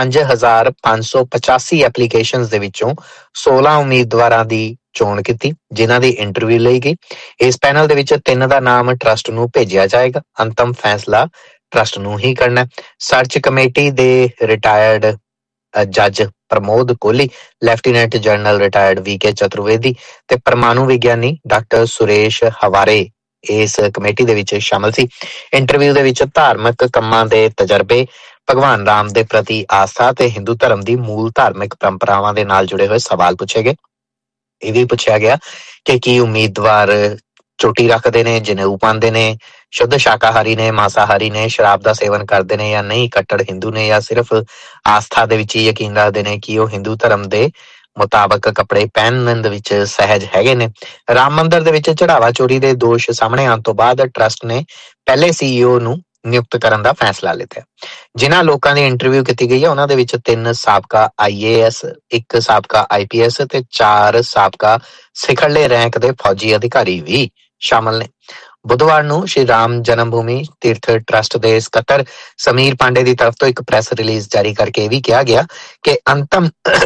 5585 ਐਪਲੀਕੇਸ਼ਨਸ ਦੇ ਵਿੱਚੋਂ 16 ਉਮੀਦਵਾਰਾਂ ਦੀ ਚੋਣ ਕੀਤੀ, ਜਿਨ੍ਹਾਂ ਦੀ ਇੰਟਰਵਿਊ ਲਈ ਗਈ। ਇਸ ਪੈਨਲ ਦੇ ਵਿੱਚ 3 ਦਾ ਨਾਮ ਟਰਸਟ ਨੂੰ ਭੇਜਿਆ ਜਾਏਗਾ। ਅੰਤਮ ਫੈਸਲਾ ਟਰਸਟ ਨੂੰ ਹੀ ਕਰਨਾ। ਸਰਚ ਕਮੇਟੀ ਦੇ ਰਿਟਾਇਰਡ ਜੱਜ Pramod Kohli, lieutenant general retired VK Chaturvedi ਤੇ ਪਰਮਾਣੂ ਵਿਗਿਆਨੀ ਡਾਕਟਰ ਸੁਰੇਸ਼ ਹਵਾਰੇ ਇਸ ਕਮੇਟੀ ਦੇ ਵਿੱਚ ਸ਼ਾਮਲ ਸੀ। ਇੰਟਰਵਿਊ ਦੇ ਵਿੱਚ ਧਾਰਮਿਕ ਕੰਮਾਂ ਦੇ ਤਜਰਬੇ, ਭਗਵਾਨ ਰਾਮ ਦੇ ਪ੍ਰਤੀ ਆਸਥਾ ਤੇ ਹਿੰਦੂ ਧਰਮ ਦੀ ਮੂਲ ਧਾਰਮਿਕ ਪਰੰਪਰਾਵਾਂ ਦੇ ਨਾਲ ਜੁੜੇ ਹੋਏ ਸਵਾਲ ਪੁੱਛੇ ਗਏ। ਇਹ ਵੀ ਪੁੱਛਿਆ ਗਿਆ ਕਿ ਕੀ ਉਮੀਦਵਾਰ ਚੋਟੀ ਰੱਖਦੇ ਨੇ, ਜਨੇਊ ਪਾਉਂਦੇ ਨੇ, ਸ਼ੁੱਧ ਸ਼ਾਕਾਹਾਰੀ ਨੇ, ਮਾਸਾਹਾਰੀ ਨੇ, ਸ਼ਰਾਬ ਦਾ ਸੇਵਨ ਕਰਦੇ ਨੇ ਜਾਂ ਨਹੀਂ, ਕੱਟੜ ਹਿੰਦੂ ਨੇ ਜਾਂ ਸਿਰਫ ਆਸਥਾ ਦੇ ਵਿੱਚ ਹੀ ਯਕੀਨ ਰੱਖਦੇ ਨੇ, ਕਿ ਉਹ ਹਿੰਦੂ ਧਰਮ ਦੇ ਮੁਤਾਬਕ ਕੱਪੜੇ ਪਹਿਨਣ ਦੇ ਵਿੱਚ ਸਹਿਜ ਹੈਗੇ ਨੇ। ਰਾਮ ਮੰਦਰ ਦੇ ਵਿੱਚ ਚੜਾਵਾ ਚੋਰੀ ਦੇ ਦੋਸ਼ ਸਾਹਮਣੇ ਆਉਣ ਤੋਂ ਬਾਅਦ ਟਰਸਟ ਨੇ ਪਹਿਲੇ CEO ਨੂੰ ਨਿਯੁਕਤ ਕਰਨ ਦਾ ਫੈਸਲਾ ਲਿੱਤਾ। ਜਿਨ੍ਹਾਂ ਲੋਕਾਂ ਦੀ ਇੰਟਰਵਿਊ ਕੀਤੀ ਗਈ ਹੈ ਉਹਨਾਂ ਦੇ ਵਿੱਚ 3 ਸਾਬਕਾ IAS, 1 ਸਾਬਕਾ IPS ਤੇ 4 ਸਾਬਕਾ ਸਿਖਰਲੇ ਰੈਂਕ ਦੇ ਫੌਜੀ ਅਧਿਕਾਰੀ ਵੀ ਸ਼ਾਮਲ ਨੇ। ਬੁੱਧਵਾਰ ਨੂੰ ਸ਼੍ਰੀ ਰਾਮ ਜਨਮ ਭੂਮੀ ਤੀਰਥ ਟਰਸਟ ਦੇ ਸਕੱਤਰ ਸਮੀਰ ਪਾਂਡੇ ਦੀ ਤਰਫ ਤੋਂ ਇੱਕ ਪ੍ਰੈਸ ਰਿਲੀਜ਼ ਜਾਰੀ ਕਰਕੇ ਇਹ ਵੀ ਕਿਹਾ ਗਿਆ ਕਿ ਅੰਤਮ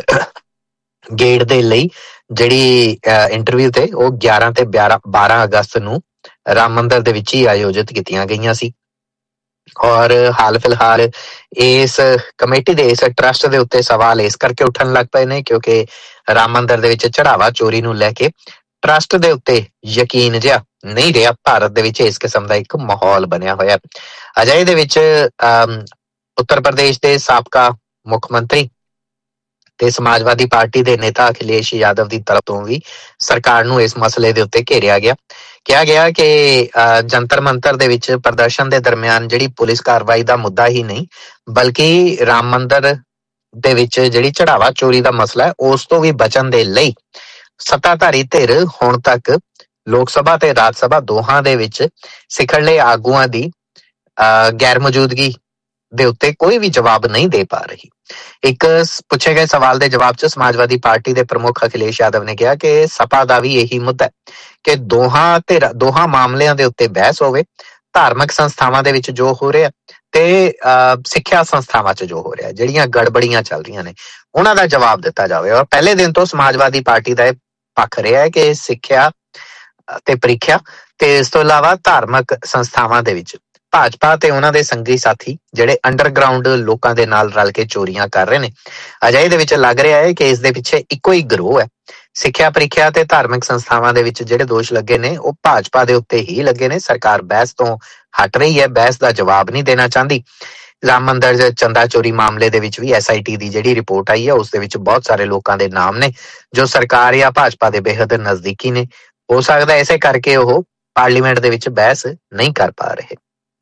ਗੇੜ ਦੇ ਲਈ ਜਿਹੜੀ ਇੰਟਰਵਿਊ ਤੇ ਉਹ 11 ਤੇ 12 ਅਗਸਤ ਨੂੰ ਰਾਮ ਮੰਦਰ ਦੇ ਵਿੱਚ ਹੀ ਆਯੋਜਿਤ ਕੀਤੀਆਂ ਗਈਆਂ ਸੀ ਔਰ ਹਾਲ ਫਿਲਹਾਲ ਇਸ ਕਮੇਟੀ ਦੇ ਇਸ ਟਰਸਟ ਦੇ ਉੱਤੇ ਸਵਾਲ ਇਸ ਕਰਕੇ ਉੱਠਣ ਲੱਗ ਪਏ ਨੇ ਕਿਉਂਕਿ ਰਾਮ ਮੰਦਰ ਦੇ ਵਿੱਚ ਚੜਾਵਾ ਚੋਰੀ ਨੂੰ ਲੈ ਕੇ ਟਰਸਟ ਦੇ ਉੱਤੇ ਯਕੀਨ ਜਿਹਾ ਨਹੀਂ ਰਿਹਾ। ਭਾਰਤ ਦੇ ਵਿੱਚ ਇਸ ਕਿਸਮ ਦਾ ਇੱਕ ਮਾਹੌਲ ਬਣਿਆ ਹੋਇਆ। ਅਜਿਹੇ ਦੇ ਵਿੱਚ ਉੱਤਰ ਪ੍ਰਦੇਸ਼ ਦੇ ਸਾਬਕਾ ਮੁੱਖ ਮੰਤਰੀ ਤੇ ਸਮਾਜਵਾਦੀ ਪਾਰਟੀ ਦੇ ਨੇਤਾ ਅਖਿਲੇਸ਼ ਯਾਦਵ ਦੀ ਤਰਫ ਤੋਂ ਵੀ ਸਰਕਾਰ ਨੂੰ ਇਸ ਮਸਲੇ ਦੇ ਉੱਤੇ ਘੇਰਿਆ ਗਿਆ। ਕਿਹਾ ਗਿਆ ਕਿ ਜੰਤਰ ਮੰਤਰ ਦੇ ਵਿੱਚ ਪ੍ਰਦਰਸ਼ਨ ਦੇ ਦਰਮਿਆਨ ਜਿਹੜੀ ਪੁਲਿਸ ਕਾਰਵਾਈ ਦਾ ਮੁੱਦਾ ਹੀ ਨਹੀਂ ਬਲਕਿ ਰਾਮ ਮੰਦਰ ਦੇ ਵਿੱਚ ਜਿਹੜੀ ਚੜਾਵਾ ਚੋਰੀ ਦਾ ਮਸਲਾ ਹੈ ਉਸ ਤੋਂ ਵੀ ਬਚਣ ਦੇ ਲਈ ਸੱਤਾਧਾਰੀ ਧਿਰ ਹੁਣ ਤੱਕ ਲੋਕ ਸਭਾ ਤੇ ਰਾਜ ਸਭਾ ਦੋਹਾਂ ਦੇ ਵਿੱਚ ਸਿਖਰਲੇ ਆਗੂਆਂ ਦੀ ਗੈਰ ਮੌਜੂਦਗੀ ਦੇ ਉੱਤੇ ਕੋਈ ਵੀ ਜਵਾਬ ਨਹੀਂ ਦੇ ਪਾ ਰਹੀ। ਇੱਕ ਪੁੱਛੇ ਗਏ ਸਵਾਲ ਦੇ ਜਵਾਬ 'ਚ ਸਮਾਜਵਾਦੀ ਪਾਰਟੀ ਦੇ ਪ੍ਰਮੁੱਖ ਅਖਿਲੇਸ਼ ਯਾਦਵ ਨੇ ਕਿਹਾ ਕਿ ਸਪਾ ਦਾ ਵੀ ਇਹੀ ਮੁੱਦਾ ਹੈ ਕਿ ਦੋਹਾਂ ਮਾਮਲਿਆਂ ਦੇ ਉੱਤੇ ਬਹਿਸ ਹੋਵੇ, ਧਾਰਮਿਕ ਸੰਸਥਾਵਾਂ ਦੇ ਵਿੱਚ ਜੋ ਹੋ ਰਿਹਾ ਤੇ ਸਿੱਖਿਆ ਸੰਸਥਾਵਾਂ 'ਚ ਜੋ ਹੋ ਰਿਹਾ, ਜਿਹੜੀਆਂ ਗੜਬੜੀਆਂ ਚੱਲ ਰਹੀਆਂ ਨੇ ਉਹਨਾਂ ਦਾ ਜਵਾਬ ਦਿੱਤਾ ਜਾਵੇ। ਔਰ ਪਹਿਲੇ ਦਿਨ ਤੋਂ ਸਮਾਜਵਾਦੀ ਪਾਰਟੀ ਦਾ ਇਹ ਪੱਖ ਰਿਹਾ ਹੈ ਕਿ ਸਿੱਖਿਆ ਤੇ ਪ੍ਰੀਖਿਆ ਤੇ ਇਸ ਤੋਂ ਇਲਾਵਾ ਧਾਰਮਿਕ ਸੰਸਥਾਵਾਂ ਦੇ ਵਿੱਚ ਭਾਜਪਾ ਤੇ ਉਹਨਾਂ ਦੇ ਸੰਗੀ ਸਾਥੀ ਜਿਹੜੇ ਅੰਡਰਗਰਾਉਂਡ ਲੋਕਾਂ ਦੇ ਨਾਲ ਰਲ ਕੇ ਚੋਰੀਆਂ ਕਰ ਰਹੇ ਨੇ। ਅਜਿਹੇ ਦੇ ਵਿੱਚ ਲੱਗ ਰਿਹਾ ਹੈ ਕਿ ਇਸ ਦੇ ਪਿੱਛੇ ਇੱਕੋ ਹੀ ਗਿਰੋਹ ਹੈ। ਸਿੱਖਿਆ ਪ੍ਰੀਖਿਆ ਤੇ ਧਾਰਮਿਕ ਸੰਸਥਾਵਾਂ ਦੇ ਵਿੱਚ ਜਿਹੜੇ ਦੋਸ਼ ਲੱਗੇ ਨੇ ਉਹ ਭਾਜਪਾ ਦੇ ਉੱਤੇ ਹੀ ਲੱਗੇ ਨੇ। ਸਰਕਾਰ ਬਹਿਸ ਤੋਂ ਹਟ ਰਹੀ ਹੈ, ਬਹਿਸ ਦਾ ਜਵਾਬ ਨਹੀਂ ਦੇਣਾ ਚਾਹੁੰਦੀ। ਰਾਮ ਮੰਦਿਰ ਚੰਦਾ ਚੋਰੀ ਮਾਮਲੇ ਦੇ ਵਿੱਚ ਵੀ SIT ਦੀ ਜਿਹੜੀ ਰਿਪੋਰਟ ਆਈ ਹੈ ਉਸ ਦੇ ਵਿੱਚ ਬਹੁਤ ਸਾਰੇ ਲੋਕਾਂ ਦੇ ਨਾਮ ਨੇ ਜੋ ਸਰਕਾਰ ਜਾਂ ਭਾਜਪਾ ਦੇ ਬੇਹੱਦ ਨਜ਼ਦੀਕੀ ਨੇ। ਹੋ ਸਕਦਾ ਇਸੇ ਕਰਕੇ ਉਹ ਪਾਰਲੀਮੈਂਟ ਦੇ ਵਿੱਚ ਬਹਿਸ ਨਹੀਂ ਕਰ ਪਾ ਰਹੇ।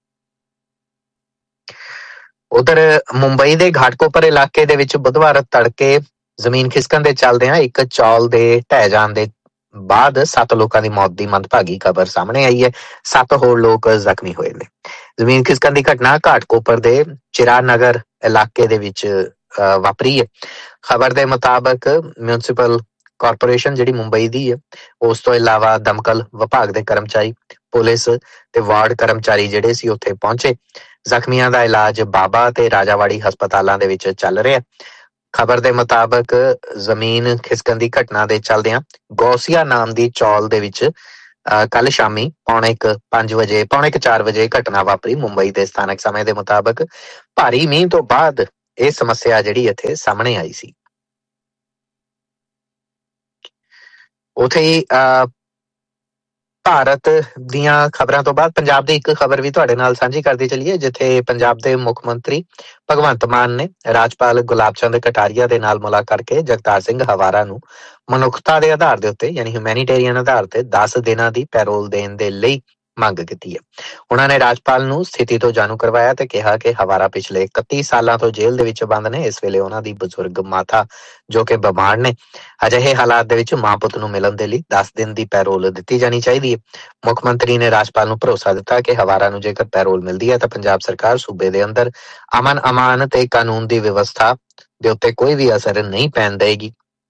ਉਧਰ ਮੁੰਬਈ ਦੇ ਘਾਟਕੋਪਰ ਇਲਾਕੇ ਦੇ ਵਿੱਚ ਬੁੱਧਵਾਰ ਤੜਕੇ ਜ਼ਮੀਨ ਖਿਸਕਣ ਦੇ ਚੱਲਦਿਆਂ ਇੱਕ ਚੌਲ ਦੇ ਢਹਿ ਜਾਣ ਦੇ ਬਾਅਦ 7 ਲੋਕਾਂ ਦੀ ਮੌਤ ਦੀ ਮੰਦਭਾਗੀ ਖਬਰ ਸਾਹਮਣੇ ਆਈ ਹੈ। 7 ਹੋਰ ਲੋਕ ਜ਼ਖਮੀ ਹੋਏ ਨੇ। ਜ਼ਮੀਨ ਖਿਸਕਣ ਦੀ ਘਟਨਾ ਘਾਟਕੋਪਰ ਦੇ ਚਿਰਾ ਨਗਰ ਇਲਾਕੇ ਦੇ ਵਿੱਚ ਵਾਪਰੀ ਹੈ। ਖਬਰ ਦੇ ਮੁਤਾਬਕ ਮਿਊਨਿਸਪਲ ਕਾਰਪੋਰੇਸ਼ਨ ਜਿਹੜੀ ਮੁੰਬਈ ਦੀ ਹੈ ਉਸ ਤੋਂ ਇਲਾਵਾ ਦਮਕਲ ਵਿਭਾਗ ਦੇ ਕਰਮਚਾਰੀ, ਪੁਲਿਸ ਤੇ ਵਾਰਡ ਕਰਮਚਾਰੀ ਜਿਹੜੇ ਸੀ ਉੱਥੇ ਪਹੁੰਚੇ। ਜ਼ਖਮੀਆਂ ਦਾ ਇਲਾਜ ਬਾਬਾ ਤੇ ਰਾਜਾਵਾੜੀ ਹਸਪਤਾਲਾਂ ਦੇ ਵਿੱਚ ਚੱਲ ਰਿਹਾ। ਖਬਰ ਦੇ ਮੁਤਾਬਕ ਜ਼ਮੀਨ ਖਿਸਕਣ ਦੀ ਘਟਨਾ ਦੇ ਚੱਲਦਿਆਂ ਗੌਸੀਆ ਨਾਮ ਦੀ ਚੌਲ ਦੇ ਵਿੱਚ ਕੱਲ ਸ਼ਾਮੀ ਪੌਣੇ 4 ਵਜੇ ਘਟਨਾ ਵਾਪਰੀ। ਮੁੰਬਈ ਦੇ ਸਥਾਨਕ ਸਮੇਂ ਦੇ ਮੁਤਾਬਕ ਭਾਰੀ ਮੀਂਹ ਤੋਂ ਬਾਅਦ ਇਹ ਸਮੱਸਿਆ ਜਿਹੜੀ ਇੱਥੇ ਸਾਹਮਣੇ ਆਈ ਸੀ। ਉੱਥੇ ਹੀ ਭਾਰਤ ਦੀਆਂ ਖਬਰਾਂ ਤੋਂ ਬਾਅਦ ਪੰਜਾਬ ਦੀ ਇੱਕ ਖਬਰ ਵੀ ਤੁਹਾਡੇ ਨਾਲ ਸਾਂਝੀ ਕਰਦੇ ਚੱਲੀਏ, ਜਿੱਥੇ ਪੰਜਾਬ ਦੇ ਮੁੱਖ ਮੰਤਰੀ ਭਗਵੰਤ ਮਾਨ ਨੇ ਰਾਜਪਾਲ ਗੁਲਾਬ ਚੰਦ ਕਟਾਰੀਆ ਦੇ ਨਾਲ ਮੁਲਾਕਾਤ ਕਰਕੇ ਜਗਤਾਰ ਸਿੰਘ ਹਵਾਰਾ ਨੂੰ ਮਨੁੱਖਤਾ ਦੇ ਆਧਾਰ ਦੇ ਉੱਤੇ ਯਾਨੀ ਹਿਊਮੈਨੀਟੇਰੀਅਨ ਆਧਾਰ ਤੇ 10 ਦਿਨਾਂ ਦੀ ਪੈਰੋਲ ਦੇਣ ਦੇ ਲਈ ਮੰਗ ਕੀਤੀ ਹੈ। ਉਹਨਾਂ ਨੇ ਰਾਜਪਾਲ ਨੂੰ ਸਥਿਤੀ ਤੋਂ ਜਾਣੂ ਕਰਵਾਇਆ ਤੇ ਕਿਹਾ ਕਿ ਹਵਾਰਾ ਪਿਛਲੇ 31 ਸਾਲਾਂ ਤੋਂ ਜੇਲ੍ਹ ਦੇ ਵਿੱਚ ਬੰਦ ਨੇ। ਇਸ ਵੇਲੇ ਉਹਨਾਂ ਦੀ ਬਜ਼ੁਰਗ ਮਾਤਾ ਜੋ ਕਿ ਬਿਮਾਰ ਨੇ। ਅਜਿਹੇ ਹਾਲਾਤ ਦੇ ਵਿੱਚ ਮਾਂ ਪੁੱਤ ਨੂੰ ਮਿਲਣ ਦੇ ਲਈ 10 ਦਿਨ ਦੀ ਪੈਰੋਲ ਦਿੱਤੀ ਜਾਣੀ ਚਾਹੀਦੀ ਹੈ। ਮੁੱਖ ਮੰਤਰੀ ਨੇ ਰਾਜਪਾਲ ਨੂੰ ਭਰੋਸਾ ਦਿੱਤਾ ਕਿ ਹਵਾਰਾ ਨੂੰ ਜੇਕਰ ਪੈਰੋਲ ਮਿਲਦੀ ਹੈ ਤਾਂ ਪੰਜਾਬ ਸਰਕਾਰ ਸੂਬੇ ਦੇ ਅੰਦਰ ਅਮਨ ਅਮਾਨ ਤੇ ਕਾਨੂੰਨ ਦੀ ਵਿਵਸਥਾ ਦੇ ਉੱਤੇ ਕੋਈ ਵੀ ਅਸਰ ਨਹੀਂ ਪੈਣ ਦੇਗੀ।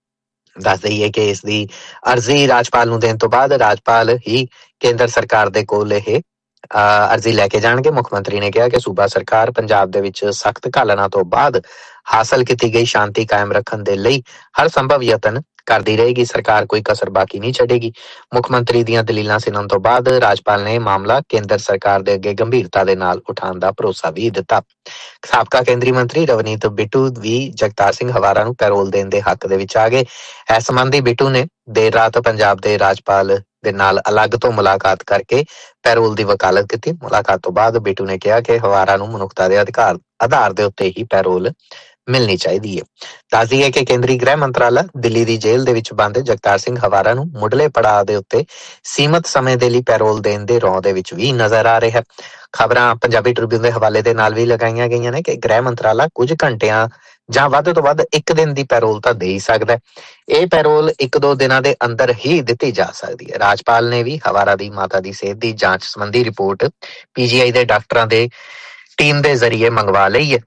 ਦੱਸ ਦਈਏ ਕਿ ਇਸ ਦੀ ਅਰਜ਼ੀ ਰਾਜਪਾਲ ਨੂੰ ਦੇਣ ਤੋਂ ਬਾਅਦ ਰਾਜਪਾਲ ਹੀ ਕੇਂਦਰ ਸਰਕਾਰ ਦੇ ਕੋਲ ਇਹ ਅਰਜ਼ੀ ਲੈ ਕੇ ਜਾਣਗੇ। ਮੁੱਖ ਮੰਤਰੀ ਨੇ ਕਿਹਾ ਕਿ ਸੂਬਾ ਸਰਕਾਰ ਪੰਜਾਬ ਦੇ ਵਿੱਚ ਸਖਤ ਘਾਲਣਾ ਤੋਂ ਬਾਅਦ ਹਾਸਲ ਕੀਤੀ ਗਈ ਸ਼ਾਂਤੀ ਕਾਇਮ ਰੱਖਣ ਦੇ ਲਈ ਹਰ ਸੰਭਵ ਯਤਨ ਕਰਦੀ ਰਹੇਗੀ। ਸਰਕਾਰ ਕੋਈ ਕਸਰ ਬਾਕੀ ਨਹੀਂ ਛੱਡੇਗੀ। ਮੁੱਖ ਮੰਤਰੀ ਦੀਆਂ ਦਲੀਲਾਂ ਸੁਣਨ ਤੋਂ ਬਾਅਦ ਰਾਜਪਾਲ ਨੇ ਮਾਮਲਾ ਕੇਂਦਰ ਸਰਕਾਰ ਦੇ ਅੱਗੇ ਗੰਭੀਰਤਾ ਦੇ ਨਾਲ ਉਠਾਉਣ ਦਾ ਭਰੋਸਾ ਵੀ ਦਿੱਤਾ। ਸਾਬਕਾ ਕੇਂਦਰੀ ਮੰਤਰੀ ਰਵਨੀਤ ਬਿੱਟੂ ਵੀ ਜਗਤਾਰ ਸਿੰਘ ਹਵਾਰਾ ਨੂੰ ਪੈਰੋਲ ਦੇਣ ਦੇ ਹੱਕ ਦੇ ਵਿੱਚ ਆ ਗਏ। ਇਸ ਸੰਬੰਧੀ ਬਿੱਟੂ ਨੇ ਦੇਰ ਰਾਤ ਪੰਜਾਬ ਦੇ ਰਾਜਪਾਲ ਦੇ ਨਾਲ ਅਲੱਗ ਤੋਂ ਮੁਲਾਕਾਤ ਕਰਕੇ ਪੈਰੋਲ ਦੀ ਵਕਾਲਤ ਕੀਤੀ। ਮੁਲਾਕਾਤ ਤੋਂ ਬਾਅਦ ਬਿੱਟੂ ਨੇ ਕਿਹਾ ਕਿ ਹਵਾਰਾ ਨੂੰ ਮਨੁੱਖਤਾ ਦੇ ਆਧਾਰ ਦੇ ਉੱਤੇ ਹੀ ਪੈਰੋਲ ਮਿਲਣੀ ਚਾਹੀਦੀ ਹੈ। ਦੱਸ ਦਈਏ ਕਿ ਕੇਂਦਰੀ ਗ੍ਰਹਿ ਮੰਤਰਾਲਾ ਦਿੱਲੀ ਦੀ ਜੇਲ੍ਹ ਦੇ ਵਿੱਚ ਬੰਦ ਜਗਤਾਰ ਸਿੰਘ ਹਵਾਰਾ ਨੂੰ ਮੁੱਢਲੇ ਪੜਾਅ ਦੇ ਉੱਤੇ ਸੀਮਤ ਸਮੇਂ ਦੇ ਲਈ ਪੈਰੋਲ ਦੇਣ ਦੇ ਰੌਂਅ ਦੇ ਵਿੱਚ ਵੀ ਨਜ਼ਰ ਆ ਰਿਹਾ। ਖਬਰਾਂ ਪੰਜਾਬੀ ਟ੍ਰਿਬਿਊਨ ਦੇ ਹਵਾਲੇ ਦੇ ਨਾਲ ਵੀ ਲਗਾਈਆਂ ਗਈਆਂ ਨੇ ਕਿ ਗ੍ਰਹਿ ਮੰਤਰਾਲਾ ਕੁਝ ਘੰਟਿਆਂ ਜਾਂ ਵੱਧ ਤੋਂ ਵੱਧ 1 ਦਿਨ ਦੀ ਪੈਰੋਲ ਤਾਂ ਦੇ ਹੀ ਸਕਦਾ। ਇਹ ਪੈਰੋਲ 1-2 ਦਿਨਾਂ ਦੇ ਅੰਦਰ ਹੀ ਦਿੱਤੀ ਜਾ ਸਕਦੀ ਹੈ। ਰਾਜਪਾਲ ਨੇ ਵੀ ਹਵਾਰਾ ਦੀ ਮਾਤਾ ਦੀ ਸਿਹਤ ਦੀ ਜਾਂਚ ਸੰਬੰਧੀ ਰਿਪੋਰਟ PGI ਦੇ ਡਾਕਟਰਾਂ ਦੇ ਟੀਮ ਦੇ ਜ਼ਰੀਏ ਮੰਗਵਾ ਲਈ ਹੈ।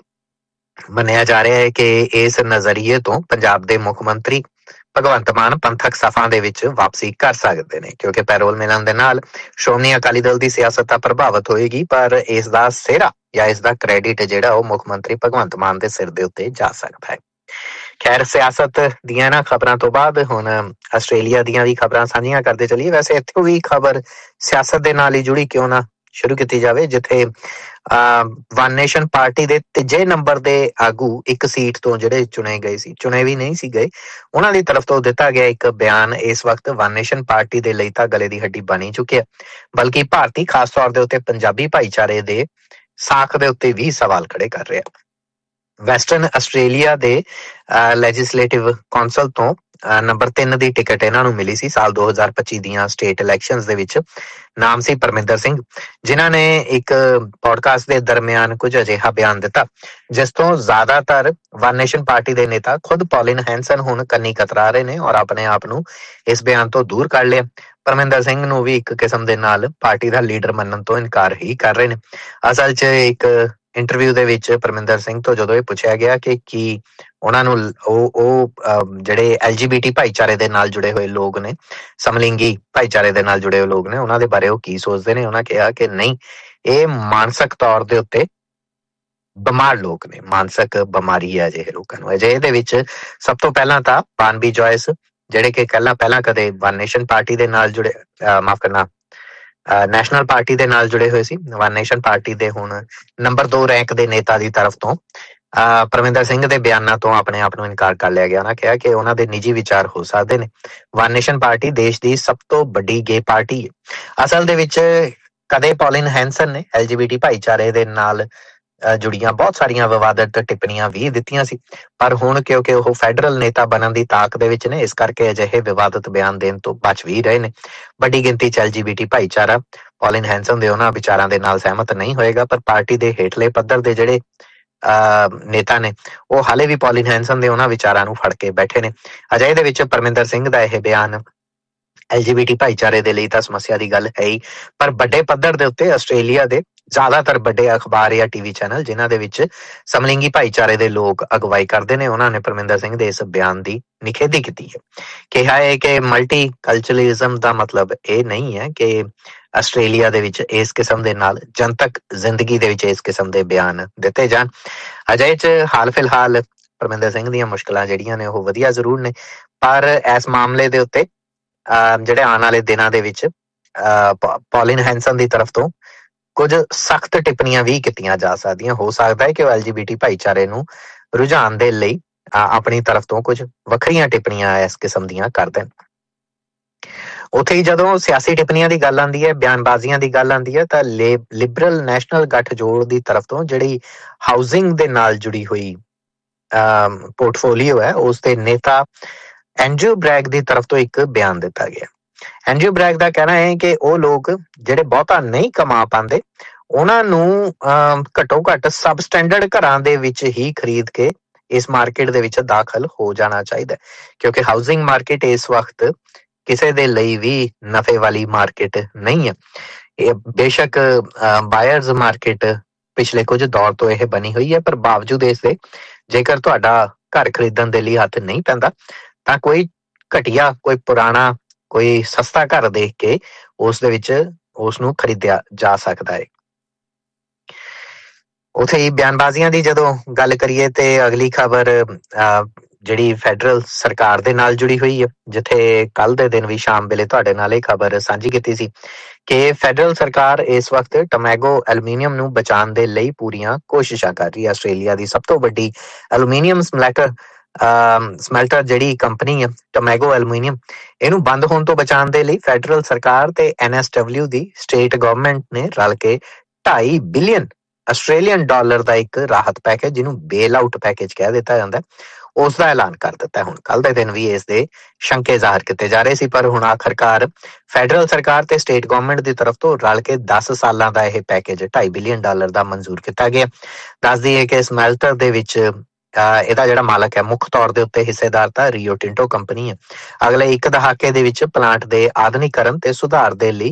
ਮੰਨਿਆ ਜਾ ਰਿਹਾ ਹੈ ਕਿ ਇਸ ਨਜ਼ਰੀਏ ਤੋਂ ਪੰਜਾਬ ਦੇ ਮੁੱਖ ਮੰਤਰੀ ਭਗਵੰਤ ਮਾਨ ਪੰਥਕ ਸਫਾ ਦੇ ਵਿੱਚ ਵਾਪਸੀ ਕਰ ਸਕਦੇ ਨੇ, ਕਿਉਂਕਿ ਪੈਰੋਲ ਮਿਲਣ ਦੇ ਨਾਲ ਸ਼੍ਰੋਮਣੀ ਅਕਾਲੀ ਦਲ ਦੀ ਸਿਆਸਤ ਤਾਂ ਪ੍ਰਭਾਵਿਤ ਹੋਏਗੀ, ਪਰ ਇਸ ਦਾ ਸਿਹਰਾ ਜਾਂ ਇਸ ਦਾ ਕ੍ਰੈਡਿਟ ਜਿਹੜਾ ਉਹ ਮੁੱਖ ਮੰਤਰੀ ਭਗਵੰਤ ਮਾਨ ਦੇ ਸਿਰ ਦੇ ਉੱਤੇ ਜਾ ਸਕਦਾ ਹੈ। ਖੈਰ, ਸਿਆਸਤ ਦੀਆਂ ਇਹਨਾਂ ਖਬਰਾਂ ਤੋਂ ਬਾਅਦ ਹੁਣ ਆਸਟ੍ਰੇਲੀਆ ਦੀਆਂ ਵੀ ਖਬਰਾਂ ਸਾਂਝੀਆਂ ਕਰਦੇ ਚੱਲੀਏ। ਵੈਸੇ ਇੱਥੋਂ ਵੀ ਖਬਰ ਸਿਆਸਤ ਦੇ ਨਾਲ ਹੀ ਜੁੜੀ ਕਿਉਂ ਨਾ ਸ਼ੁਰੂ ਕੀਤੀ ਜਾਵੇ, ਜਿੱਥੇ ਵਨ ਨੇਸ਼ਨ ਪਾਰਟੀ ਦੇ 3 ਨੰਬਰ ਦੇ ਆਗੂ ਇੱਕ ਸੀਟ ਤੋਂ ਜਿਹੜੇ ਚੁਣੇ ਵੀ ਨਹੀਂ ਸੀ ਗਏ, ਉਹਨਾਂ ਦੀ ਤਰਫ ਤੋਂ ਦਿੱਤਾ ਗਿਆ ਇੱਕ ਬਿਆਨ ਇਸ ਵਕਤ ਵਨ ਨੇਸ਼ਨ ਪਾਰਟੀ ਦੇ ਲਈ ਤਾਂ ਗਲੇ ਦੀ ਹੱਡੀ ਬਣੀ ਚੁੱਕਿਆ, ਬਲਕਿ ਭਾਰਤੀ ਖਾਸ ਤੌਰ ਦੇ ਉੱਤੇ ਪੰਜਾਬੀ ਭਾਈਚਾਰੇ ਦੇ ਸਾਖ ਦੇ ਉੱਤੇ ਵੀ ਸਵਾਲ ਖੜੇ ਕਰ ਰਿਹਾ। ਵੈਸਟਰਨ ਆਸਟ੍ਰੇਲੀਆ ਦੇ ਲੈਜਿਸਲੇਟਿਵ ਕੌਂਸਲ ਤੋਂ ਨੰਬਰ 3 ਦੀ ਟਿਕਟ ਇਹਨਾਂ ਨੂੰ ਮਿਲੀ ਸੀ ਸਾਲ 2025 ਦੀਆਂ ਸਟੇਟ ਇਲੈਕਸ਼ਨਸ ਦੇ ਵਿੱਚ। ਨਾਮ ਸੀ ਪਰਮਿੰਦਰ ਸਿੰਘ, ਜਿਨ੍ਹਾਂ ਨੇ ਇੱਕ ਪੋਡਕਾਸਟ ਦੇ ਦਰਮਿਆਨ ਕੁਝ ਅਜਿਹਾ ਬਿਆਨ ਦਿੱਤਾ ਜਿਸ ਤੋਂ ਜ਼ਿਆਦਾਤਰ ਵਨ ਨੇਸ਼ਨ ਪਾਰਟੀ ਦੇ ਨੇਤਾ ਖੁਦ ਪੌਲਿਨ ਹੈਂਸਨ ਹੁਣ ਕੰਨੀ ਕਤਰਾ ਰਹੇ ਨੇ ਔਰ ਆਪਣੇ ਆਪ ਨੂੰ ਇਸ ਬਿਆਨ ਤੋਂ ਦੂਰ ਕਰ ਲਿਆ। ਪਰਮਿੰਦਰ ਸਿੰਘ ਨੂੰ ਵੀ ਇੱਕ ਕਿਸਮ ਦੇ ਨਾਲ ਪਾਰਟੀ ਦਾ ਲੀਡਰ ਮੰਨਣ ਤੋਂ ਇਨਕਾਰ ਹੀ ਕਰ ਰਹੇ ਨੇ। ਅਸਲ 'ਚ ਇੱਕ ਇੰਟਰਵਿਊ ਦੇ ਵਿੱਚ ਪਰਮਿੰਦਰ ਸਿੰਘ ਤੋਂ ਜਦੋਂ ਇਹ ਪੁੱਛਿਆ ਗਿਆ ਕਿ ਕੀ ਉਹਨਾਂ ਨੂੰ ਉਹ ਜਿਹੜੇ LGBT ਭਾਈਚਾਰੇ ਦੇ ਨਾਲ ਜੁੜੇ ਹੋਏ ਲੋਕ ਨੇ, ਸਮਲਿੰਗੀ ਭਾਈਚਾਰੇ ਦੇ ਨਾਲ ਜੁੜੇ ਹੋਏ ਲੋਕ ਨੇ, ਉਹਨਾਂ ਦੇ ਬਾਰੇ ਉਹ ਕੀ ਸੋਚਦੇ ਨੇ, ਉਹਨਾਂ ਕਿਹਾ ਕਿ ਨਹੀਂ, ਇਹ ਮਾਨਸਿਕ ਤੌਰ ਦੇ ਉੱਤੇ ਬਿਮਾਰ ਲੋਕ ਨੇ, ਮਾਨਸਿਕ ਬਿਮਾਰੀ ਹੈ ਅਜਿਹੇ ਲੋਕਾਂ ਨੂੰ। ਅਜਿਹੇ ਦੇ ਵਿੱਚ ਸਭ ਤੋਂ ਪਹਿਲਾਂ ਤਾਂ ਬਾਨਬੀ ਜੋਇਸ, ਜਿਹੜੇ ਕਿ ਪਹਿਲਾਂ ਕਦੇ ਵਨ ਨੇਸ਼ਨ ਪਾਰਟੀ ਦੇ ਨਾਲ ਜੁੜੇ, ਮਾਫ ਕਰਨਾ, ਨੈਸ਼ਨਲ ਪਾਰਟੀ ਦੇ ਨਾਲ ਜੁੜੇ ਹੋਏ ਸੀ। ਵਨ ਨੇਸ਼ਨ ਪਾਰਟੀ ਦੇ ਹੁਣ ਨੰਬਰ 2 ਰੈਂਕ ਦੇ ਨੇਤਾ ਦੀ ਤਰਫ ਤੋਂ ਪਰਮਿੰਦਰ ਸਿੰਘ ਦੇ ਬਿਆਨਾਂ ਤੋਂ ਆਪਣੇ ਆਪ ਨੂੰ ਇਨਕਾਰ ਕਰ ਲਿਆ ਗਿਆ। ਉਹਨਾਂ ਕਿਹਾ ਕਿ ਉਹਨਾਂ ਦੇ ਨਿੱਜੀ ਵਿਚਾਰ ਹੋ ਸਕਦੇ ਨੇ। ਵਨ ਨੇਸ਼ਨ ਪਾਰਟੀ ਦੇਸ਼ ਦੀ ਸਭ ਤੋਂ ਵੱਡੀ ਗੇ ਪਾਰਟੀ ਹੈ। ਅਸਲ ਦੇ ਵਿੱਚ ਕਦੇ ਪੌਲਿਨ ਹੈਂਸਨ ਨੇ LGBT ਭਾਈਚਾਰੇ ਦੇ ਨਾਲ ਜੁੜੀਆਂ ਬਹੁਤ ਸਾਰੀਆਂ ਵਿਵਾਦਤ ਟਿੱਪਣੀਆਂ ਵੀ ਦਿੱਤੀਆਂ ਸੀ, ਪਰ ਹੁਣ ਕਿਉਂਕਿ ਉਹ ਫੈਡਰਲ ਨੇਤਾ ਬਣਨ ਦੀ ਤਾਕ ਦੇ ਵਿੱਚ ਨੇ, ਇਸ ਕਰਕੇ ਅਜਿਹੇ ਵਿਵਾਦਤ ਬਿਆਨ ਦੇਣ ਤੋਂ ਬਚ ਵੀ ਰਹੇ ਨੇ। ਵੱਡੀ ਗਿਣਤੀ 'ਚ LGBT ਭਾਈਚਾਰਾ ਪੌਲਿਨ ਹੈਂਸਨ ਦੇ ਉਹਨਾਂ ਵਿਚਾਰਾਂ ਦੇ ਨਾਲ ਸਹਿਮਤ ਨਹੀਂ ਹੋਏਗਾ, ਪਰ ਪਾਰਟੀ ਦੇ ਹੇਠਲੇ ਪੱਧਰ ਦੇ ਜਿਹੜੇ ਨੇਤਾ ਨੇ ਉਹ ਹਾਲੇ ਵੀ ਪੌਲਿਨ ਹੈਂਸਨ ਦੇ ਉਹਨਾਂ ਵਿਚਾਰਾਂ ਨੂੰ ਫੜ ਕੇ ਬੈਠੇ ਨੇ। ਅਜਿਹੇ ਦੇ ਵਿੱਚ ਪਰਮਿੰਦਰ ਸਿੰਘ ਦਾ ਇਹ ਬਿਆਨ LGBT ਭਾਈਚਾਰੇ ਦੇ ਲਈ ਤਾਂ ਸਮੱਸਿਆ ਦੀ ਗੱਲ ਹੈ ਹੀ, ਪਰ ਵੱਡੇ ਪੱਧਰ ਦੇ ਉੱਤੇ ਆਸਟ੍ਰੇਲੀਆ ਦੇ ਜ਼ਿਆਦਾਤਰ ਵੱਡੇ ਅਖਬਾਰ ਜਾਂ TV ਚੈਨਲ ਜਿਨ੍ਹਾਂ ਦੇ ਵਿੱਚ ਸਮਲਿੰਗੀ ਭਾਈਚਾਰੇ ਦੇ ਲੋਕ ਅਗਵਾਈ ਕਰਦੇ ਨੇ, ਉਹਨਾਂ ਨੇ ਪਰਮਿੰਦਰ ਸਿੰਘ ਦੇ ਇਸ ਬਿਆਨ ਦੀ ਨਿਖੇਧੀ ਕੀਤੀ ਹੈ। ਕਿਹਾ ਹੈ ਕਿ ਮਲਟੀ ਕਲਚਰਲਿਜ਼ਮ ਦਾ ਮਤਲਬ ਇਹ ਨਹੀਂ ਹੈ ਕਿ ਆਸਟ੍ਰੇਲੀਆ ਦੇ ਵਿੱਚ ਇਸ ਕਿਸਮ ਦੇ ਨਾਲ ਜਨਤਕ ਜ਼ਿੰਦਗੀ ਦੇ ਵਿੱਚ ਇਸ ਕਿਸਮ ਦੇ ਬਿਆਨ ਦਿੱਤੇ ਜਾਣ। ਅਜਿਹੇ 'ਚ ਹਾਲ ਫਿਲਹਾਲ ਪਰਮਿੰਦਰ ਸਿੰਘ ਦੀਆਂ ਮੁਸ਼ਕਲਾਂ ਜਿਹੜੀਆਂ ਨੇ ਉਹ ਵਧੀਆ ਜ਼ਰੂਰ ਨੇ, ਪਰ ਇਸ ਮਾਮਲੇ ਦੇ ਉੱਤੇ ਜਿਹੜੇ ਆਉਣ ਵਾਲੇ ਦਿਨਾਂ ਦੇ ਵਿੱਚ ਪੌਲਿਨ ਹੈਂਸਨ ਦੀ ਤਰਫ ਤੋਂ ਕੁਝ ਸਖਤ ਟਿੱਪਣੀਆਂ ਵੀ ਕੀਤੀਆਂ ਜਾ ਸਕਦੀਆਂ। ਹੋ ਸਕਦਾ ਹੈ ਕਿ ਉਹ LGBT ਭਾਈਚਾਰੇ ਨੂੰ ਰੁਝਾਨ ਦੇ ਲਈ ਆਪਣੀ ਤਰਫ ਤੋਂ ਕੁਝ ਵੱਖਰੀਆਂ ਟਿੱਪਣੀਆਂ ਇਸ ਕਿਸਮ ਦੀਆਂ ਕਰ ਦੇਣ। ਉੱਥੇ ਹੀ ਜਦੋਂ ਸਿਆਸੀ ਟਿੱਪਣੀਆਂ ਦੀ ਗੱਲ ਆਉਂਦੀ ਹੈ, ਬਿਆਨਬਾਜ਼ੀਆਂ ਦੀ ਗੱਲ ਆਉਂਦੀ ਹੈ, ਤਾਂ ਲਿਬਰਲ ਨੈਸ਼ਨਲ ਗੱਠਜੋੜ ਦੀ ਤਰਫ ਤੋਂ ਜਿਹੜੀ ਹਾਊਸਿੰਗ ਦੇ ਨਾਲ ਜੁੜੀ ਹੋਈ ਪੋਰਟਫੋਲੀਓ ਹੈ, ਉਸ ਦੇ ਨੇਤਾ ਐਂਡਰਿਊ ਬ੍ਰੈਗ ਦੀ ਤਰਫ ਤੋਂ ਇੱਕ ਬਿਆਨ ਦਿੱਤਾ ਗਿਆ। ਐਂਡਰਿਊ ਬ੍ਰੈਗ ਦਾ ਕਹਿਣਾ ਹੈ ਕਿ ਉਹ ਲੋਕ ਜਿਹੜੇ ਬਹੁਤਾ ਨਹੀਂ ਕਮਾ ਪਾਉਂਦੇ, ਉਹਨਾਂ ਨੂੰ ਘੱਟੋ ਘੱਟ ਸਬ ਸਟੈਂਡਰਡ ਘਰਾਂ ਦੇ ਵਿੱਚ ਹੀ ਖਰੀਦ ਕੇ ਇਸ ਮਾਰਕੀਟ ਦੇ ਵਿੱਚ ਦਾਖਲ ਹੋ ਜਾਣਾ ਚਾਹੀਦਾ, ਕਿਉਂਕਿ ਹਾਊਸਿੰਗ ਮਾਰਕੀਟ ਇਸ ਵਕਤ ਕਿਸੇ ਦੇ ਲਈ ਵੀ ਨਫੇ ਵਾਲੀ ਮਾਰਕੀਟ ਨਹੀਂ ਹੈ। ਇਹ ਬੇਸ਼ੱਕ ਬਾਇਰਜ਼ ਮਾਰਕੀਟ ਪਿਛਲੇ ਕੁਝ ਦੌਰ ਤੋਂ ਇਹ ਬਣੀ ਹੋਈ ਹੈ, ਪਰ ਬਾਵਜੂਦ ਇਸ ਦੇ ਜੇਕਰ ਤੁਹਾਡਾ ਘਰ ਖਰੀਦਣ ਦੇ ਲਈ ਹੱਥ ਨਹੀਂ ਪੈਂਦਾ ਤਾਂ ਕੋਈ ਘਟੀਆ, ਕੋਈ ਪੁਰਾਣਾ, ਕੋਈ ਸਸਤਾ ਘਰ ਦੇਖ ਕੇ ਉਸ ਦੇ ਵਿੱਚ ਉਸ ਨੂੰ ਖਰੀਦਿਆ ਜਾ ਸਕਦਾ ਹੈ। ਉੱਥੇ ਹੀ ਬਿਆਨਬਾਜ਼ੀਆਂ ਦੀ ਜਦੋਂ ਗੱਲ ਕਰੀਏ ਤੇ ਅਗਲੀ ਖਬਰ ਜਿਹੜੀ ਫੈਡਰਲ ਸਰਕਾਰ ਦੇ ਨਾਲ ਜੁੜੀ ਹੋਈ ਹੈ, ਜਿੱਥੇ ਕੱਲ ਦੇ ਦਿਨ ਵੀ ਸ਼ਾਮ ਵੇਲੇ ਤੁਹਾਡੇ ਨਾਲ ਇਹ ਖਬਰ ਸਾਂਝੀ ਕੀਤੀ ਸੀ ਕਿ ਫੈਡਰਲ ਸਰਕਾਰ ਇਸ ਵਕਤ ਟੋਮੈਗੋ ਐਲੂਮੀਨੀਅਮ ਨੂੰ ਬਚਾਉਣ ਦੇ ਲਈ ਪੂਰੀਆਂ ਕੋਸ਼ਿਸ਼ਾਂ ਕਰ ਰਹੀ ਹੈ। ਆਸਟ੍ਰੇਲੀਆ ਦੀ ਸਭ ਤੋਂ ਵੱਡੀ ਐਲੂਮੀਨੀਅਮ ਸਮੈਲਟਰ ਜਿਹੜੀ ਕੰਪਨੀ ਹੈ ਟੋਮੈਗੋ ਐਲੂਮੀਨੀਅਮ, ਇਹਨੂੰ ਬੰਦ ਹੋਣ ਤੋਂ ਬਚਾਉਣ ਦੇ ਲਈ ਫੈਡਰਲ ਸਰਕਾਰ ਤੇ NSW ਦੀ ਸਟੇਟ ਗਵਰਨਮੈਂਟ ਨੇ ਰਲ ਕੇ 2.5 ਬਿਲੀਅਨ ਆਸਟ੍ਰੇਲੀਅਨ ਡਾਲਰ ਦਾ ਇੱਕ ਰਾਹਤ ਪੈਕੇਜ, ਜਿਹਨੂੰ ਬੇਲ ਆਊਟ ਪੈਕੇਜ ਕਹਿ ਦਿੱਤਾ ਜਾਂਦਾ, ਉਸ ਦਾ ਐਲਾਨ ਕਰ ਦਿੱਤਾ। ਹੁਣ ਕੱਲ ਦੇ ਦਿਨ ਵੀ ਇਸ ਦੇ ਸ਼ੰਕੇ ਜ਼ਾਹਰ ਕੀਤੇ ਜਾ ਰਹੇ ਸੀ, ਪਰ ਹੁਣ ਆਖਰਕਾਰ ਫੈਡਰਲ ਸਰਕਾਰ ਤੇ ਸਟੇਟ ਗਵਰਨਮੈਂਟ ਦੀ ਤਰਫ ਤੋਂ ਰਲ ਕੇ 10 ਸਾਲਾਂ ਦਾ ਇਹ ਪੈਕੇਜ 2.5 ਬਿਲੀਅਨ ਡਾਲਰ ਦਾ ਮਨਜ਼ੂਰ ਕੀਤਾ ਗਿਆ। ਦੱਸ ਦਈਏ ਕਿ ਸਮੈਲਟਰ ਦੇ ਵਿੱਚ ਇਹਦਾ ਜਿਹੜਾ ਮਾਲਕ ਹੈ ਮੁੱਖ ਤੌਰ ਦੇ ਉੱਤੇ ਹਿੱਸੇਦਾਰ ਤਾਂ ਰੀਓ ਟਿੰਟੋ ਕੰਪਨੀ ਹੈ। ਅਗਲੇ 1 ਦਹਾਕੇ ਦੇ ਵਿੱਚ ਪਲਾਂਟ ਦੇ ਆਧੁਨਿਕੀਕਰਨ ਤੇ ਸੁਧਾਰ ਦੇ ਲਈ